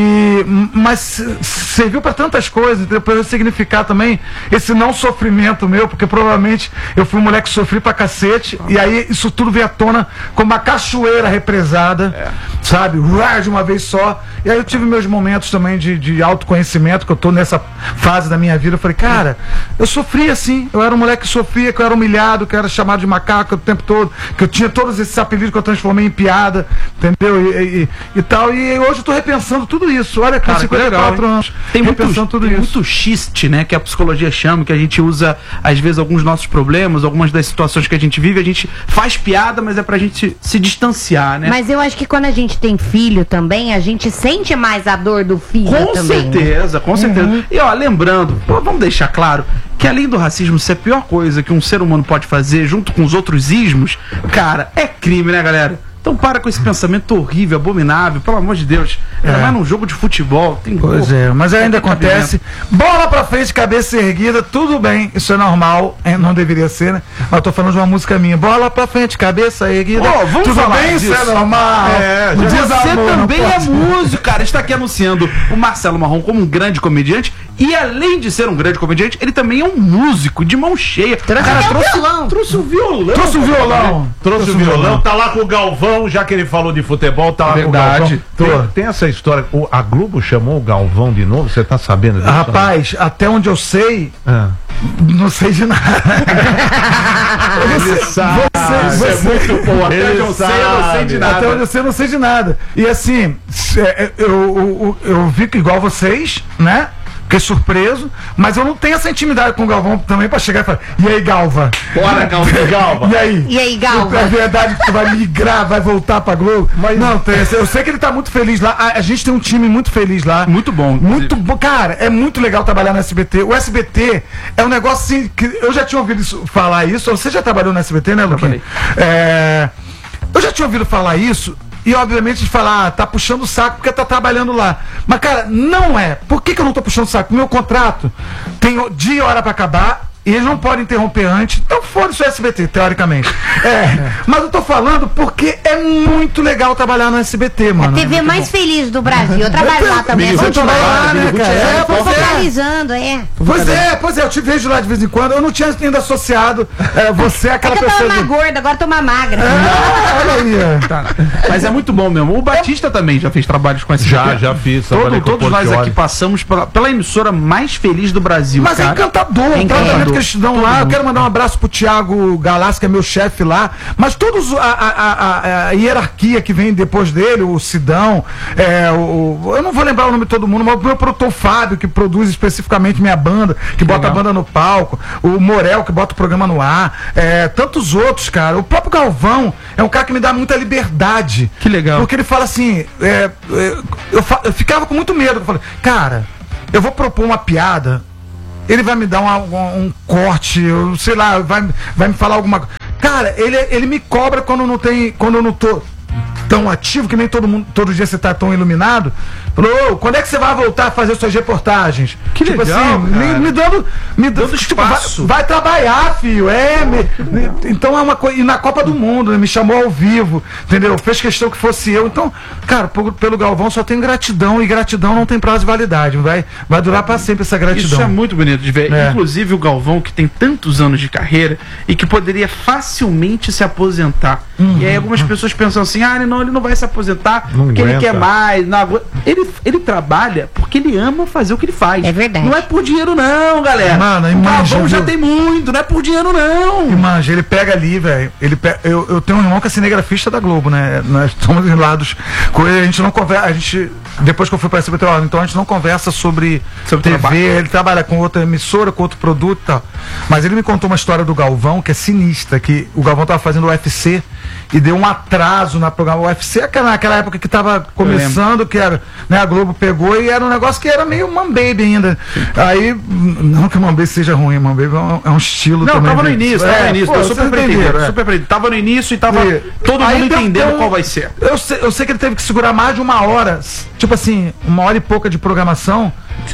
Mas serviu pra tantas coisas, para eu significar também esse não sofrimento meu, porque provavelmente eu fui um moleque que sofri pra cacete, e aí isso tudo veio à tona como uma cachoeira represada, sabe? De uma vez só. E aí eu tive meus momentos também de autoconhecimento, que eu tô nessa fase da minha vida. Eu falei, cara, eu sofri assim, eu era um moleque que sofria, que eu era humilhado, que eu era chamado de macaco o tempo todo, que eu tinha todos esses apelidos que eu transformei em piada, entendeu? E tal, e hoje eu tô repensando tudo isso. Olha, com 54 anos, tem muito xiste, né, que a psicologia chama, que a gente usa às vezes alguns nossos problemas, algumas das situações que a gente vive, a gente faz piada, mas é pra gente se distanciar, né? Mas eu acho que quando a gente tem filho também, a gente sente mais a dor do filho também. Com certeza. E ó, lembrando, vamos deixar claro que além do racismo ser a pior coisa que um ser humano pode fazer junto com os outros ismos, cara, é crime, né, galera? Então para com esse pensamento horrível, abominável, pelo amor de Deus. Ainda mais num jogo de futebol. Pois mas ainda acontece. Bola pra frente, cabeça erguida, tudo bem, isso é normal, não deveria ser, né? Mas eu tô falando de uma música minha. Bola pra frente, cabeça erguida. Vamos tudo falar bem, disso. Isso é normal. Você também é músico, cara. Está aqui anunciando o Marcelo Marrom como um grande comediante. E além de ser um grande comediante, ele também é um músico de mão cheia. Trouxe o violão. Trouxe o violão. Tá lá com o Galvão, já que ele falou de futebol, tá lá com o Galvão. Tem essa história, a Globo chamou o Galvão de novo, você tá sabendo disso? Rapaz, até onde eu sei, não sei de nada. Ele sabe. Você é muito bom. Até onde eu sei, eu não sei de nada. Até onde eu sei, eu não sei de nada. E assim, eu vi que igual vocês, né? Fiquei surpreso, mas eu não tenho essa intimidade com o Galvão também pra chegar e falar: e aí, Galva? Bora, Galva. E aí, Galva? É verdade que tu vai migrar, vai voltar pra Globo? Mas não, eu sei que ele tá muito feliz lá. A gente tem um time muito feliz lá. Muito bom. Muito bom. Cara, é muito legal trabalhar no SBT. O SBT é um negócio assim, que eu já tinha ouvido falar isso. Você já trabalhou no SBT, né, Luquinha? Eu já tinha ouvido falar isso. E obviamente de falar, tá puxando o saco porque tá trabalhando lá. Mas, cara, não é. Por que eu não tô puxando o saco? Meu contrato tem dia e hora pra acabar. E eles não podem interromper antes. Então foda-se o SBT, teoricamente. Mas eu tô falando porque é muito legal trabalhar no SBT, mano. A TV mais feliz do Brasil. Eu trabalho lá também. Eu trabalho lá, né, cara? Tô focalizando, Pois é, eu te vejo lá de vez em quando. Eu não tinha ainda associado você àquela pessoa. Eu tô uma gorda, agora tô uma magra. Olha aí. Tá. Mas é muito bom mesmo. O Batista também já fez trabalhos com SBT. Já fiz. Todos nós aqui passamos pela emissora mais feliz do Brasil. Mas cara. é encantador. que eles dão lá. Eu quero mandar um abraço pro Thiago Galassi, que é meu chefe lá. Mas todos a hierarquia que vem depois dele, o Sidão, eu não vou lembrar o nome de todo mundo, mas o meu produtor Fábio, que produz especificamente minha banda, que bota a banda no palco, o Morel, que bota o programa no ar, tantos outros, cara. O próprio Galvão é um cara que me dá muita liberdade. Que legal. Porque ele fala assim, eu ficava com muito medo. Eu falei, cara, eu vou propor uma piada, ele vai me dar um corte, eu sei lá, vai me falar alguma coisa. Cara, ele me cobra quando eu não tô tão ativo, que nem todo dia você tá tão iluminado. Falou, quando é que você vai voltar a fazer suas reportagens? Que tipo legal, assim, me dando espaço. Tipo, vai trabalhar, filho. Então é uma coisa. E na Copa do Mundo, né, me chamou ao vivo, entendeu? Fez questão que fosse eu. Então, cara, pelo Galvão só tem gratidão, e gratidão não tem prazo de validade. Vai durar pra sempre essa gratidão. Isso é muito bonito de ver. Inclusive o Galvão, que tem tantos anos de carreira e que poderia facilmente se aposentar. E aí algumas pessoas pensam assim, ele não vai se aposentar porque ele quer mais. Não, ele trabalha porque ele ama fazer o que ele faz. É verdade. Não é por dinheiro não, galera. Mano, o Galvão já tem muito, não é por dinheiro não. Imagina, ele pega ali, velho. Eu tenho um irmão que é cinegrafista da Globo, né? Nós estamos em lados com ele, a gente não conversa, depois que eu fui pra SBT, então a gente não conversa sobre TV, trabalho. Ele trabalha com outra emissora, com outro produto e tal. Mas ele me contou uma história do Galvão que é sinistra, que o Galvão tava fazendo o UFC e deu um atraso na programa. O UFC naquela época que tava começando, que era, né, a Globo pegou e era um negócio que era meio Man Baby ainda. Aí, não que Man Baby seja ruim, Man Baby é um estilo também. Não, tava no início, super pretendido. Tava no início e tava todo mundo entendendo qual vai ser. Eu sei que ele teve que segurar mais de uma hora, tipo assim, 1 hora e pouca de programação.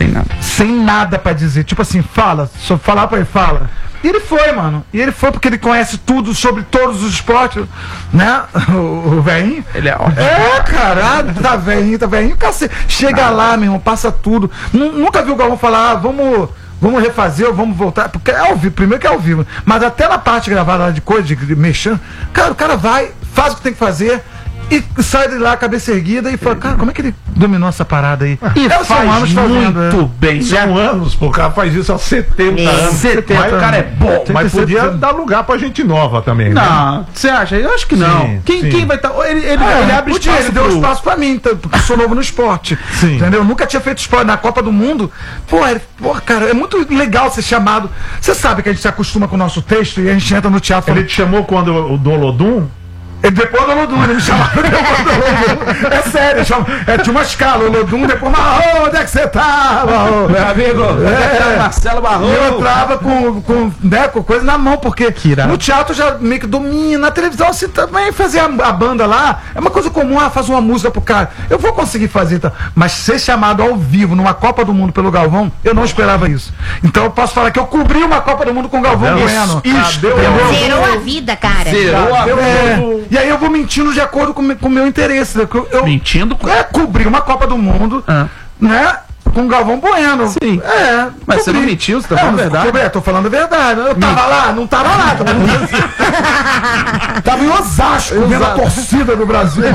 Sem nada pra dizer. Tipo assim, só falar pra ele, fala. E ele foi, mano. E ele foi porque ele conhece tudo sobre todos os esportes, né? O velhinho. Ele é ótimo. Cara, tá velhinho, cacete. Chega lá, meu irmão, passa tudo. Nunca vi o Galvão falar, vamos refazer ou vamos voltar. Porque é ao vivo, primeiro que é ao vivo. Mas até na parte gravada lá de coisa, de mexendo, cara, o cara vai, faz o que tem que fazer. E sai de lá, cabeça erguida, e fala, cara, como é que ele dominou essa parada aí? E faz muito bem. São anos, pô, o cara faz isso há 70 anos. 70 mas o cara é bom. Mas podia dar lugar pra gente nova também, né? Não, você acha? Eu acho que não. Quem vai estar... Ele abre espaço. Ele deu espaço pra mim, porque eu sou novo no esporte. Sim. Entendeu? Nunca tinha feito esporte na Copa do Mundo. Pô, cara, é muito legal ser chamado. Você sabe que a gente se acostuma com o nosso texto e a gente entra no teatro. Ele te chamou quando o do Olodum? Depois do Olodum, ele me chamava depois do Olodum. É sério, tinha uma escala, Olodum, depois Marrom, onde é que você tava? Meu amigo, Marcelo Marrom. E eu entrava com coisa na mão, porque no teatro já meio que domina, na televisão assim também fazer a banda lá, é uma coisa comum, faz uma música pro cara. Eu vou conseguir fazer, então. Mas ser chamado ao vivo numa Copa do Mundo pelo Galvão, eu não esperava isso. Então eu posso falar que eu cobri uma Copa do Mundo com o Galvão Bueno. Zerou a vida, cara. Zerou a vida. E aí eu vou mentindo de acordo com o meu interesse. Mentindo? Cobrir uma Copa do Mundo, né? Com o Galvão Bueno. Sim. Mas você não mentiu, você tá falando a verdade? Tô falando a verdade. Eu tava lá, não tava lá. Tava em Osasco, vendo a torcida do Brasil.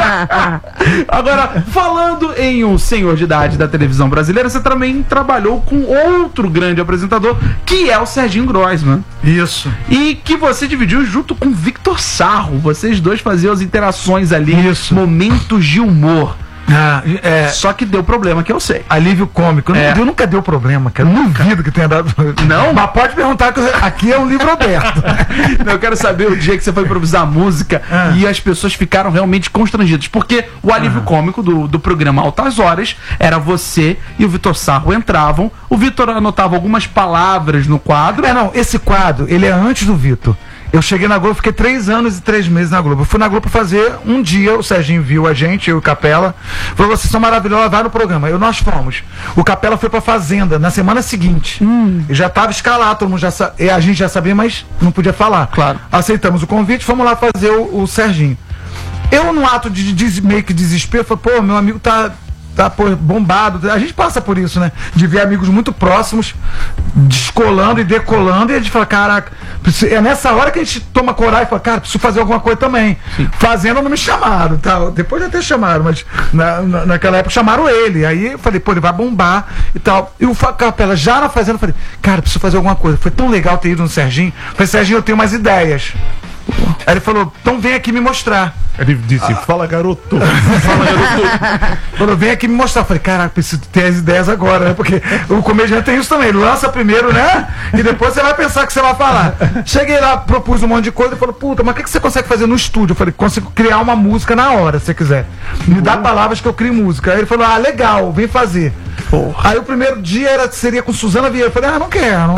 Agora, falando em um senhor de idade da televisão brasileira, você também trabalhou com outro grande apresentador, que é o Serginho Groisman. Isso. E que você dividiu junto com Victor Sarro. Vocês dois faziam as interações ali, momentos de humor. Só que deu problema, que eu sei. Alívio cômico. Nunca deu problema, cara. Não duvido que tenha dado. Não? Mas pode perguntar, que aqui é um livro aberto. Eu quero saber o dia que você foi improvisar música e as pessoas ficaram realmente constrangidas. Porque o alívio cômico do programa Altas Horas era você e o Vitor Sarro entravam. O Vitor anotava algumas palavras no quadro. Esse quadro, ele é antes do Vitor. Eu cheguei na Globo, fiquei 3 anos e 3 meses na Globo. Eu fui na Globo fazer um dia, o Serginho viu a gente, eu e o Capela, falou, vocês são maravilhosos, vai no programa. Nós fomos. O Capela foi pra Fazenda na semana seguinte. E já tava escalado, todo mundo a gente já sabia, mas não podia falar. Claro. Aceitamos o convite, fomos lá fazer o Serginho. Eu, no ato de meio que desespero, falei, pô, meu amigo tá tá bombado. A gente passa por isso, né? De ver amigos muito próximos descolando e decolando, e a gente fala, caraca, é nessa hora que a gente toma coragem e fala, cara, preciso fazer alguma coisa também. Sim. Fazendo não me chamaram, tal. Depois já até chamaram, mas naquela época chamaram ele. Aí eu falei, pô, ele vai bombar e tal. E o Capela já na fazenda, eu falei, cara, preciso fazer alguma coisa. Foi tão legal ter ido no Serginho. Eu falei, Serginho, eu tenho umas ideias. Aí ele falou, então vem aqui me mostrar. Ele disse, fala garoto. Fala garoto. Falou, vem aqui me mostrar. Eu falei, caraca, preciso ter as ideias agora, né? Porque o comediante tem isso também. Ele lança primeiro, né? E depois você vai pensar que você vai falar. Cheguei lá, propus um monte de coisa e falou, puta, mas o que você consegue fazer no estúdio? Eu falei, consigo criar uma música na hora, se você quiser. Me dá palavras que eu crio música. Aí ele falou, legal, vem fazer. Porra. Aí o primeiro dia seria com Suzana Vieira. Eu falei, não quero.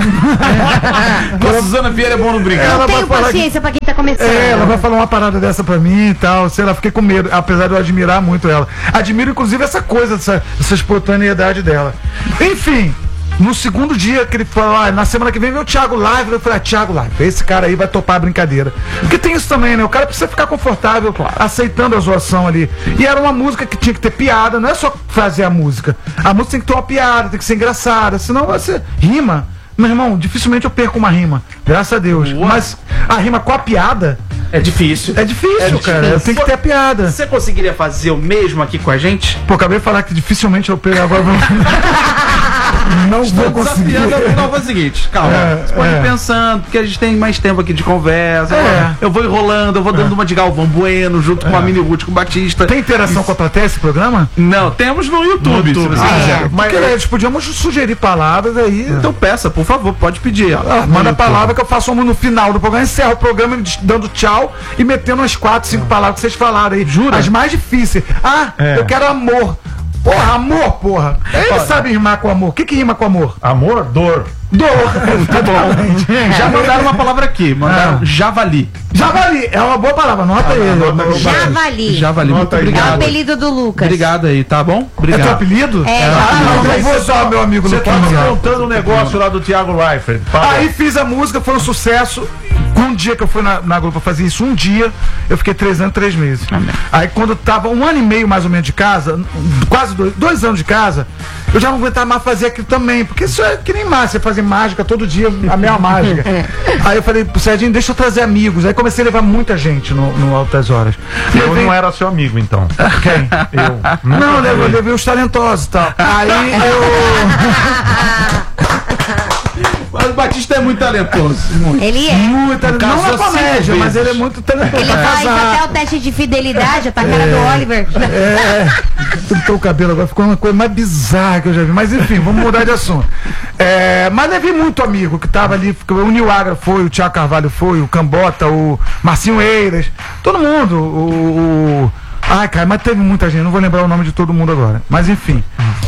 Com a Suzana Vieira é bom não brigar. Eu não tenho paciência pra quem tá começando. Ela vai falar uma parada dessa pra mim e tal. Sei lá, fiquei com medo, apesar de eu admirar muito ela. Admiro, inclusive, essa coisa, essa espontaneidade dela. Enfim, no segundo dia que ele falou, na semana que vem vem o Thiago Live, eu falei, Thiago Live, esse cara aí vai topar a brincadeira. Porque tem isso também, né? O cara precisa ficar confortável, aceitando a zoação ali. E era uma música que tinha que ter piada, não é só fazer a música. A música tem que ter uma piada, tem que ser engraçada, senão você rima. Meu irmão, dificilmente eu perco uma rima, graças a Deus. Boa. Mas a rima com a piada... É difícil. É difícil, cara. Tem que ter a piada. Você conseguiria fazer o mesmo aqui com a gente? Pô, acabei de falar que dificilmente eu pego agora. Não vou conseguir. Não, foi o seguinte, calma. Você pode ir pensando, porque a gente tem mais tempo aqui de conversa. Eu vou enrolando, eu vou dando uma de Galvão Bueno junto com a Mini Ruth, com o Batista. Tem interação com a plateia esse programa? Não, temos no YouTube. Se você quiser. Mas eles podíamos sugerir palavras aí. Então peça, por favor, pode pedir. Manda a palavra que eu faço no final do programa, encerro o programa dando tchau e metendo umas 4, 5 palavras que vocês falaram aí. Jura? As mais difíceis. Eu quero amor. Porra, amor, porra. Ele sabe rimar com amor. O que rima com amor? Amor, dor. Dor. Tá bom. Já mandaram uma palavra aqui. Mandaram javali. Javali. É uma boa palavra. Anota aí. Javali. Javali. Muito obrigado. É o apelido do Lucas. Obrigado aí, tá bom? Obrigado. É teu apelido? Não vou usar o meu amigo Lucas. Você tava contando um negócio lá do Thiago Leifert. Aí fiz a música, foi um sucesso. Um dia que eu fui na Globo fazer isso, um dia, eu fiquei 3 anos, 3 meses. Amém. Aí quando eu tava 1 ano e meio mais ou menos de casa, quase 2 anos de casa, eu já não aguentava mais fazer aquilo também, porque isso é que nem mais, você fazer mágica todo dia, a mesma mágica. Aí eu falei pro Serginho, deixa eu trazer amigos. Aí comecei a levar muita gente no Altas Horas. Eu não era seu amigo, então. Quem? Eu. Não, eu levei os talentosos e tal. Aí eu... Mas o Batista é muito talentoso. Ele é. Muito talentoso. Não é comédia, mas ele é muito talentoso. Ele faz até o teste de fidelidade, tá a cara do Oliver. Pintou o cabelo agora, ficou uma coisa mais bizarra que eu já vi. Mas enfim, vamos mudar de assunto. Mas levei muito amigo que tava ali. O Nil Agra foi, o Thiago Carvalho foi, o Cambota, o Marcinho Eiras, todo mundo. Ai, cara, mas teve muita gente, não vou lembrar o nome de todo mundo agora. Mas enfim.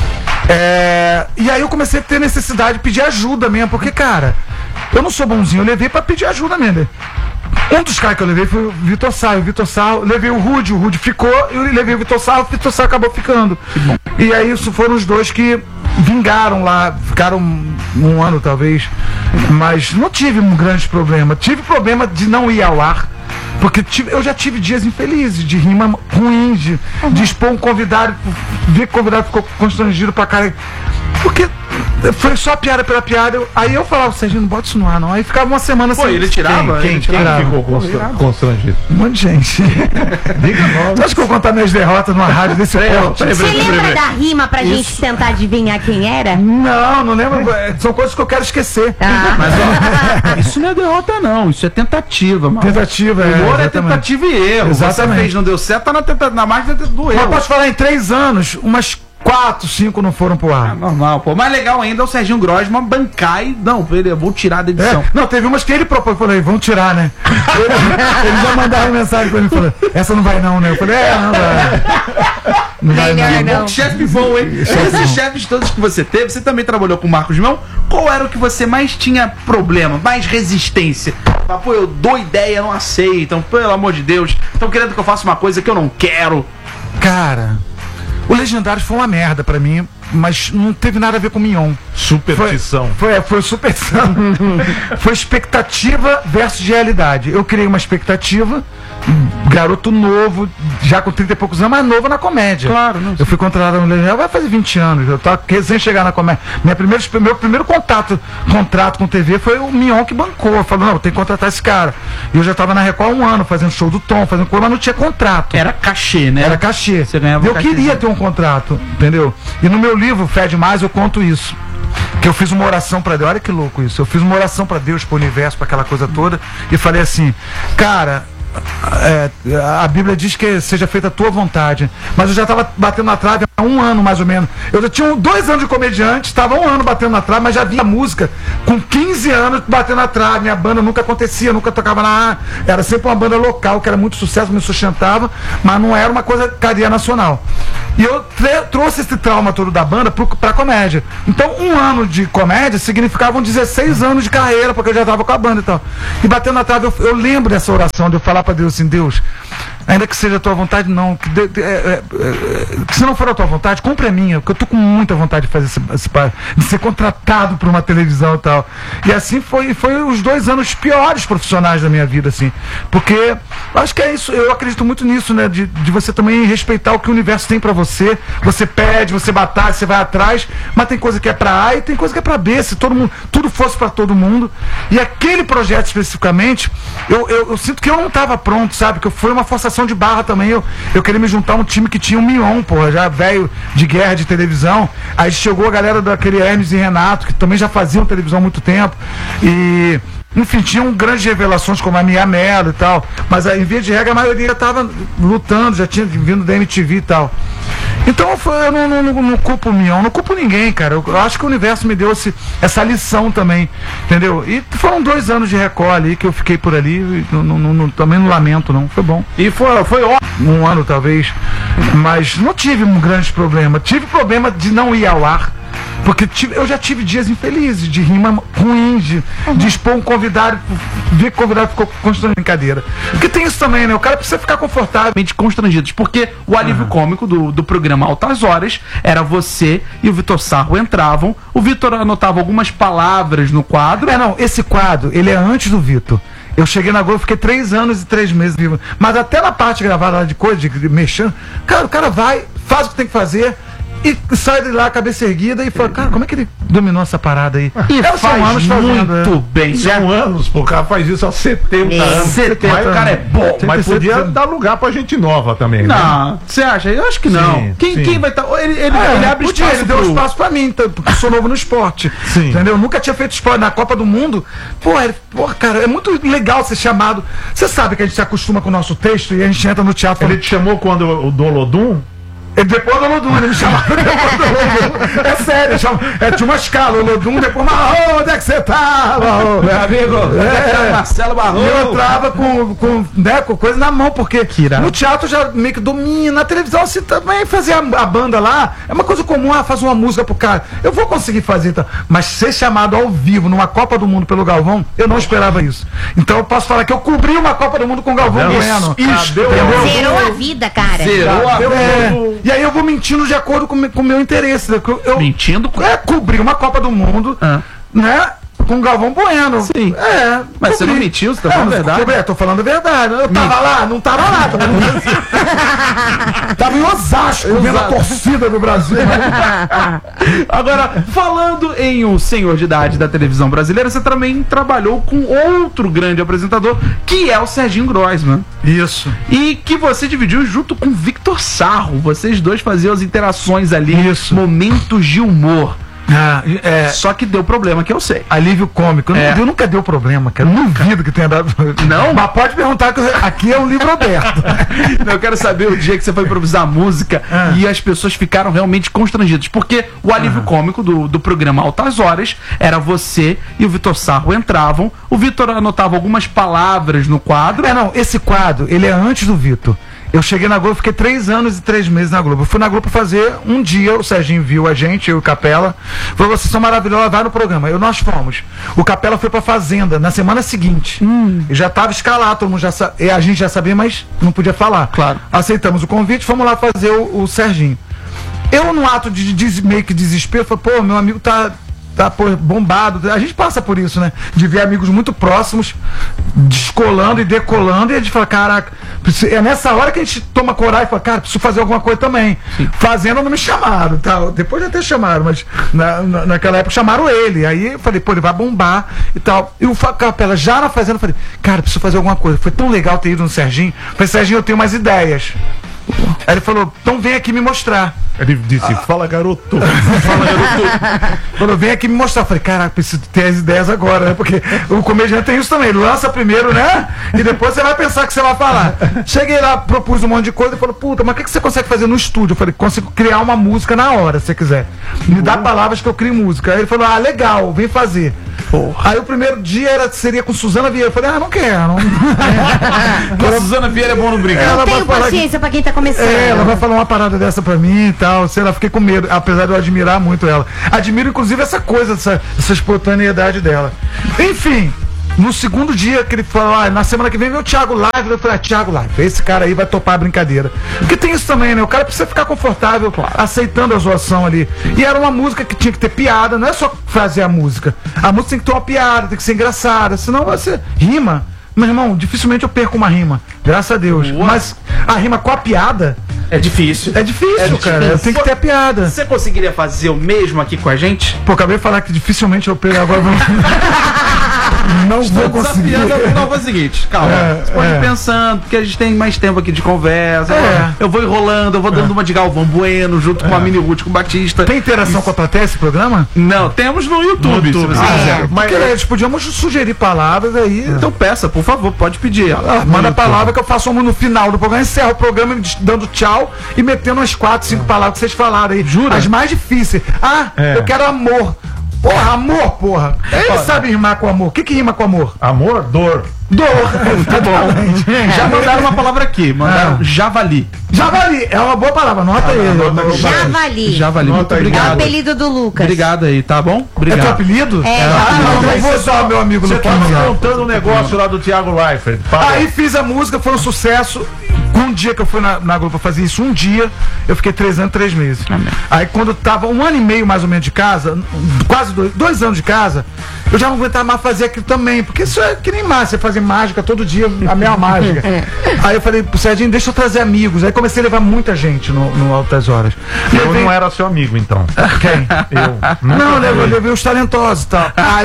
E aí eu comecei a ter necessidade de pedir ajuda mesmo, porque, cara, eu não sou bonzinho, eu levei pra pedir ajuda mesmo. Um dos caras que eu levei foi o Vitor Sarro, levei o Rude ficou, eu levei o Vitor Sarro acabou ficando. E aí isso foram os dois que vingaram lá, ficaram 1 ano talvez, mas não tive um grande problema. Tive problema de não ir ao ar, porque eu já tive dias infelizes, de rima ruim, de expor um convidado, ver que o convidado ficou constrangido pra cara. Porque foi só piada pela piada. Aí eu falava, Serginho, não bota isso no ar, não. Aí ficava uma semana sem. Pô, ele tirava? Quem ficou constrangido? Um monte de gente. Diga logo. Acho que eu vou contar minhas derrotas numa rádio desse ponto. Você lembra da rima pra gente tentar adivinhar quem era? Não lembro. São coisas que eu quero esquecer. Mas ó, isso não é derrota, não. Isso é tentativa, mano. Tentativa, humor é tentativa e erro. Exatamente. Você fez, não deu certo, tá na margem do erro. Mas posso falar, em 3 anos, umas 4, 5 não foram pro ar. Normal, pô. Mais legal ainda é o Serginho Grossman bancar e não, eu vou tirar da edição. Não, teve umas que ele propôs, eu falei, vamos tirar, né? Ele já mandava mensagem pra mim, falou, essa não vai não, né? Eu falei, não vai. Não vai não. Chefe bom, hein? Esses chefes todos que você teve, você também trabalhou com o Marcos Mion. Qual era o que você mais tinha problema, mais resistência? Pô, eu dou ideia, não aceitam, pelo amor de Deus. Estão querendo que eu faça uma coisa que eu não quero. Cara, o Legendários foi uma merda pra mim, mas não teve nada a ver com Mignon. Superstição. Foi superstição. Foi expectativa versus realidade. Eu criei uma expectativa, garoto novo, já com 30 e poucos anos, mas novo na comédia. Claro, não sei. Eu fui contratado no Legião, vai fazer 20 anos. Eu tava recém chegar na comédia. Meu primeiro contrato com TV foi o Mignon que bancou. Falou, não, tem que contratar esse cara. E eu já tava na Record há um ano, fazendo show do Tom, fazendo coisa, mas não tinha contrato. Era cachê, né? Era cachê. Você ganhava Eu queria ter um contrato, entendeu? E no meu livro, Fede Mais, eu conto isso. Que eu fiz uma oração pra Deus. Olha que louco isso. Eu fiz uma oração pra Deus, pro universo, pra aquela coisa toda. E falei assim, cara, a Bíblia diz que seja feita a tua vontade, mas eu já estava batendo na trave há um ano mais ou menos. Eu já tinha 2 anos de comediante, estava 1 ano batendo na trave, mas já via música com 15 anos batendo na trave. Minha banda nunca acontecia, nunca tocava na... Era sempre uma banda local que era muito sucesso, me sustentava, mas não era uma coisa cadeia nacional. E eu trouxe esse trauma todo da banda pra comédia. Então 1 ano de comédia significavam 16 anos de carreira, porque eu já estava com a banda e tal. E batendo na trave, eu lembro dessa oração de eu falar pra Deus assim, Deus, ainda que seja a tua vontade, não, que se não for a tua vontade, compre a minha, porque eu tô com muita vontade de fazer de ser contratado por uma televisão e tal. E assim foi os 2 anos piores profissionais da minha vida, assim, porque acho que é isso, eu acredito muito nisso, né, de você também respeitar o que o universo tem pra você pede, você batalha, você vai atrás, mas tem coisa que é pra A e tem coisa que é pra B, se tudo fosse pra todo mundo. E aquele projeto especificamente, eu sinto que eu não tava pronto, sabe, que foi uma forçação de barra também. Eu queria me juntar a um time que tinha um Mignon, porra, já velho de guerra de televisão. Aí chegou a galera daquele Hermes e Renato, que também já faziam televisão há muito tempo. E, enfim, tinham grandes revelações como a Mia Mello e tal. Mas em via de regra, a maioria estava lutando, já tinha vindo da MTV e tal. Então eu não culpo o Mignon, não culpo ninguém, cara. Eu acho que o universo me deu essa lição também, entendeu? E foram 2 anos de Record ali que eu fiquei por ali, e também não lamento, não. Foi bom. E foi ótimo. 1 ano talvez, mas não tive um grande problema. Tive problema de não ir ao ar. Porque eu já tive dias infelizes, de rima ruim, de expor um convidado, ver que o convidado ficou constrangido em cadeira. Porque tem isso também, né? O cara precisa ficar confortavelmente constrangidos. Porque o alívio cômico do programa Altas Horas era você e o Vitor Sarro entravam, o Vitor anotava algumas palavras no quadro. Esse quadro, ele é antes do Vitor. Eu cheguei na Globo, fiquei 3 anos e 3 meses vivo. Mas até na parte gravada lá de coisa, de mexendo, cara, o cara vai, faz o que tem que fazer. E sai de lá, cabeça erguida, e fala, cara, como é que ele dominou essa parada aí? E faz anos muito bem. São anos, pô, o cara faz isso há 70 anos. 70 mas o cara é bom. Mas podia dar lugar pra gente nova também, não, né? Você acha? Eu acho que não. Sim, quem vai estar... Ele abre espaço. Ele deu espaço pra mim, porque eu sou novo no esporte. Sim. Entendeu? Nunca tinha feito esporte na Copa do Mundo. Cara, é muito legal ser chamado. Você sabe que a gente se acostuma com o nosso texto e a gente entra no teatro. Ele te chamou quando o do Olodum? Depois do Olodum, ele me chamava depois do Olodum. É sério, tinha uma escala, Olodum, depois Marrom, onde é que você tá, Marrom? Meu amigo, Marcelo Marrom. Eu entrava com coisa na mão, porque no teatro já meio que domina, na televisão assim também fazer a banda lá, é uma coisa comum, faz uma música pro cara, eu vou conseguir fazer, então. Mas ser chamado ao vivo numa Copa do Mundo pelo Galvão, eu não esperava isso. Então eu posso falar que eu cobri uma Copa do Mundo com o Galvão Bueno. Zerou a vida, cara. Zerou a vida. E aí eu vou mentindo de acordo com o meu interesse. Mentindo? Cobrir uma Copa do Mundo, né? Com o Galvão Bueno. Sim. Mas você não mentiu, você tá falando a verdade? Tô falando a verdade. Eu tava lá, não tava lá. Tava em Osasco, vendo a torcida do Brasil. Agora, falando em um senhor de idade da televisão brasileira, você também trabalhou com outro grande apresentador, que é o Serginho Groisman. Isso. E que você dividiu junto com o Vitor Sarro. Vocês dois faziam as interações ali, momentos de humor. Só que deu problema, que eu sei. Alívio cômico. Nunca deu problema, cara. Não duvido que tenha dado. Não? Mas pode perguntar que aqui é um livro aberto. Não, eu quero saber o dia que você foi improvisar música e as pessoas ficaram realmente constrangidas. Porque o alívio cômico do programa Altas Horas era você e o Vitor Sarro entravam, o Vitor anotava algumas palavras no quadro. Esse quadro, ele é antes do Vitor. Eu cheguei na Globo, fiquei 3 anos e 3 meses na Globo. Eu fui na Globo fazer um dia, o Serginho viu a gente, eu e o Capela, falou, vocês são maravilhosos, vai no programa. Nós fomos. O Capela foi pra Fazenda na semana seguinte. E já tava escalado, todo mundo a gente já sabia, mas não podia falar. Claro. Aceitamos o convite, fomos lá fazer o Serginho. Eu, no ato de meio que desespero, falei, pô, meu amigo tá bombado. A gente passa por isso, né? De ver amigos muito próximos descolando e decolando, e a gente fala, caraca, é nessa hora que a gente toma coragem e fala, cara, preciso fazer alguma coisa também. Fazendo, não me chamaram, tal. Depois até chamaram, mas naquela época chamaram ele. Aí eu falei, pô, ele vai bombar e tal. E o Capela, já na fazenda, eu falei, cara, preciso fazer alguma coisa. Foi tão legal ter ido no Serginho. Eu falei, Serginho, eu tenho umas ideias. Aí ele falou, então vem aqui me mostrar. Ele disse, fala garoto. Fala garoto. Falou, vem aqui me mostrar. Eu falei, caraca, preciso ter as ideias agora, né? Porque o comediante tem isso também, lança primeiro, né? E depois você vai pensar que você vai falar. Cheguei lá, propus um monte de coisa e falou, puta, mas o que você consegue fazer no estúdio? Eu falei, consigo criar uma música na hora, se você quiser. Me dá palavras que eu crio música. Aí ele falou, legal, vem fazer. Aí o primeiro dia seria com Suzana Vieira. Eu falei, não quero. A Suzana Vieira é bom no brincar. Eu tenho paciência pra quem tá começando. Ela vai falar uma parada dessa pra mim e tal. Sei lá, fiquei com medo, apesar de eu admirar muito ela. Admiro, inclusive, essa coisa, essa espontaneidade dela. Enfim, no segundo dia que ele falou, na semana que vem vem o Thiago Live, eu falei, Thiago Live, esse cara aí vai topar a brincadeira. Porque tem isso também, né? O cara precisa ficar confortável, aceitando a zoação ali. E era uma música que tinha que ter piada, não é só fazer a música. A música tem que ter uma piada, tem que ser engraçada, senão você rima. Meu irmão, dificilmente eu perco uma rima, graças a Deus. Mas a rima com a piada é difícil. É difícil, cara. Eu tenho que ter a piada. Você conseguiria fazer o mesmo aqui com a gente? Pô, acabei de falar que dificilmente eu pego agora. Não vou conseguir. Não, foi o seguinte, calma. Você pode ir pensando, porque a gente tem mais tempo aqui de conversa. Eu vou enrolando, eu vou dando uma de Galvão Bueno junto com a Mini Ruth, com o Batista. Tem interação com a plateia esse programa? Não, temos no YouTube. Se você quiser. Mas eles podíamos sugerir palavras aí. Então peça, por favor, pode pedir. Manda a palavra que eu faço no final do programa, encerro o programa dando tchau e metendo umas 4, 5 palavras que vocês falaram aí. Jura? As mais difíceis. Eu quero amor. Porra, amor, porra. Ele sabe rimar com amor. O que rima com amor? Amor, dor. Dor. Tá bom. Já mandaram uma palavra aqui. Mandaram javali. Javali. É uma boa palavra. Anota aí. Javali. Javali. Muito obrigado. É o apelido do Lucas. Obrigado aí, tá bom? Obrigado. É teu apelido? Não vou usar, meu amigo. Você tá contando um negócio lá do Thiago Leifert. Aí fiz a música, foi um sucesso. Um dia que eu fui na Globo pra fazer isso, um dia, eu fiquei 3 anos, 3 meses. Aí quando tava 1 ano e meio mais ou menos de casa, quase 2 anos de casa, eu já não aguentava mais fazer aquilo também, porque isso é que nem mágica, você fazer mágica todo dia, a mesma mágica. Aí eu falei pro Serginho, deixa eu trazer amigos. Aí comecei a levar muita gente no Altas Horas. Eu não era seu amigo, então. Quem? Eu. Não, eu levei os talentosos e tal. Aí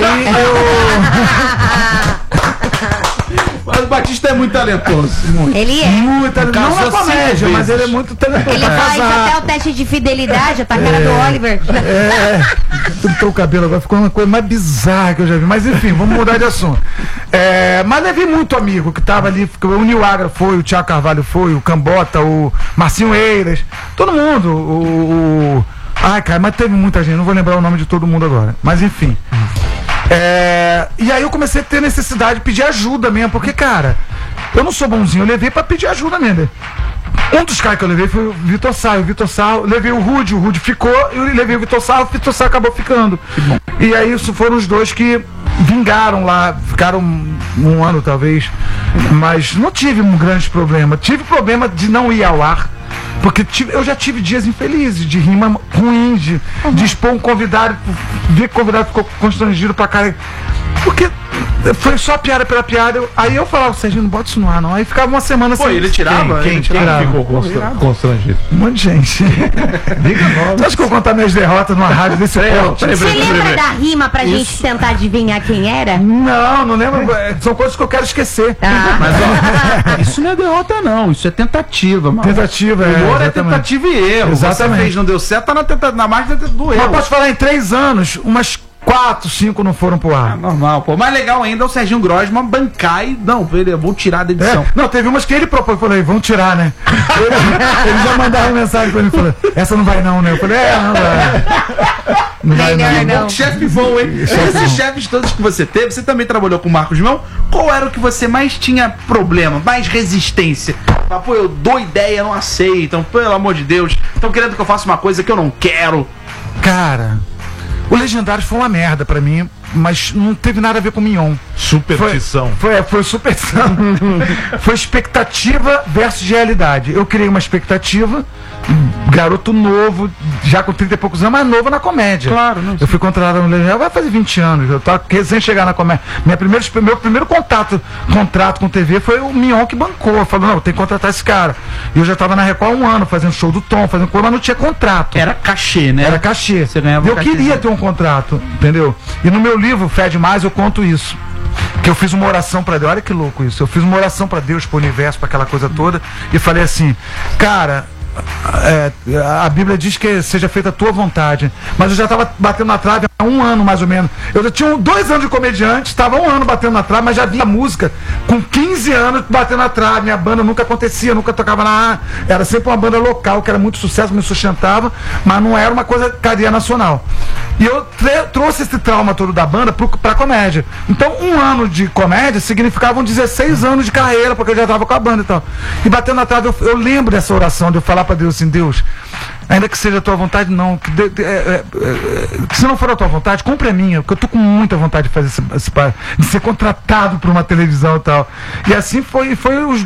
Mas o Batista é muito talentoso. Muito. Ele é. Muito talentoso. Não na comédia, mas ele é muito talentoso. Ele faz até o teste de fidelidade, a cara do Oliver. Pintou o cabelo agora, ficou uma coisa mais bizarra que eu já vi. Mas enfim, vamos mudar de assunto. Mas levei muito amigo que tava ali. O Nil Agra foi, o Thiago Carvalho foi, o Cambota, o Marcinho Eiras, todo mundo. Ai, cara, mas teve muita gente, não vou lembrar o nome de todo mundo agora. Mas enfim. E aí eu comecei a ter necessidade de pedir ajuda mesmo, porque, cara, eu não sou bonzinho, eu levei pra pedir ajuda mesmo. Um dos caras que eu levei foi o Vitor Sarro, levei o Rude ficou, eu levei o Vitor Sarro acabou ficando. E aí isso foram os dois que vingaram lá, ficaram 1 ano talvez, mas não tive um grande problema. Tive problema de não ir ao ar, porque eu já tive dias infelizes, de rima ruim, de expor um convidado, ver que o convidado ficou constrangido pra cara. Porque foi só piada pela piada. Aí eu falava, Serginho, não bota isso no ar, não. Aí ficava uma semana assim. Pô, ele tirava? Quem ficou constrangido? Um monte de gente. Diga nome. Você acha que eu vou contar minhas derrotas numa rádio desse porte? Você lembra da rima pra gente tentar adivinhar quem era? Não lembro. São coisas que eu quero esquecer. Mas ó, isso não é derrota, não. Isso é tentativa, mano. Tentativa, humor é tentativa e erro. Exatamente. Você fez, não deu certo, tá na margem do erro. Mas posso falar, em 3 anos, umas 4, 5 não foram pro ar. Normal, pô. Mais legal ainda é o Serginho Grossman bancar e não, eu vou tirar da edição. Não, teve umas que ele propôs, eu falei, vamos tirar, né? Ele já mandava mensagem pra mim, falou, essa não vai não, né? Eu falei, não vai. Não vai não. Chefe bom, hein? Esses chefes todos que você teve, você também trabalhou com o Marcos Mion, qual era o que você mais tinha problema, mais resistência? Pô, eu dou ideia, não aceitam, pelo amor de Deus, estão querendo que eu faça uma coisa que eu não quero. Cara, o Legendários foi uma merda pra mim, mas não teve nada a ver com Mignon. Superstição. Foi superstição. Foi expectativa versus realidade. Eu criei uma expectativa, garoto novo, já com 30 e poucos anos, mais novo na comédia. Claro, não. Eu fui contratado no Legião, vai fazer 20 anos. Eu tava recém chegar na comédia. Meu primeiro contrato com TV foi o Mignon que bancou. Falou, não, tem que contratar esse cara. E eu já tava na Record há um ano, fazendo show do Tom, fazendo coisa, mas não tinha contrato. Era cachê, né? Era cachê. Você ganhava eu queria ter um contrato, entendeu? E no meu livro, Fede Mais, eu conto isso. Que eu fiz uma oração pra Deus, olha que louco isso. Eu fiz uma oração pra Deus, pro universo, pra aquela coisa toda, e falei assim, cara, a Bíblia diz que seja feita a tua vontade, mas eu já estava batendo na trave há um ano mais ou menos. Eu já tinha 2 anos de comediante, estava 1 ano batendo na trave, mas já via música com 15 anos batendo na trave. Minha banda nunca acontecia, nunca tocava na. Era sempre uma banda local que era muito sucesso, me sustentava, mas não era uma coisa cadeia nacional. E eu trouxe esse trauma todo da banda pra comédia. Então 1 ano de comédia significavam 16 anos de carreira, porque eu já estava com a banda e tal. E batendo na trave, eu lembro dessa oração, de eu falar pra Deus assim, Deus, ainda que seja a tua vontade, não, que se não for a tua vontade, cumpre a minha, porque eu tô com muita vontade de fazer de ser contratado por uma televisão e tal. E assim foi os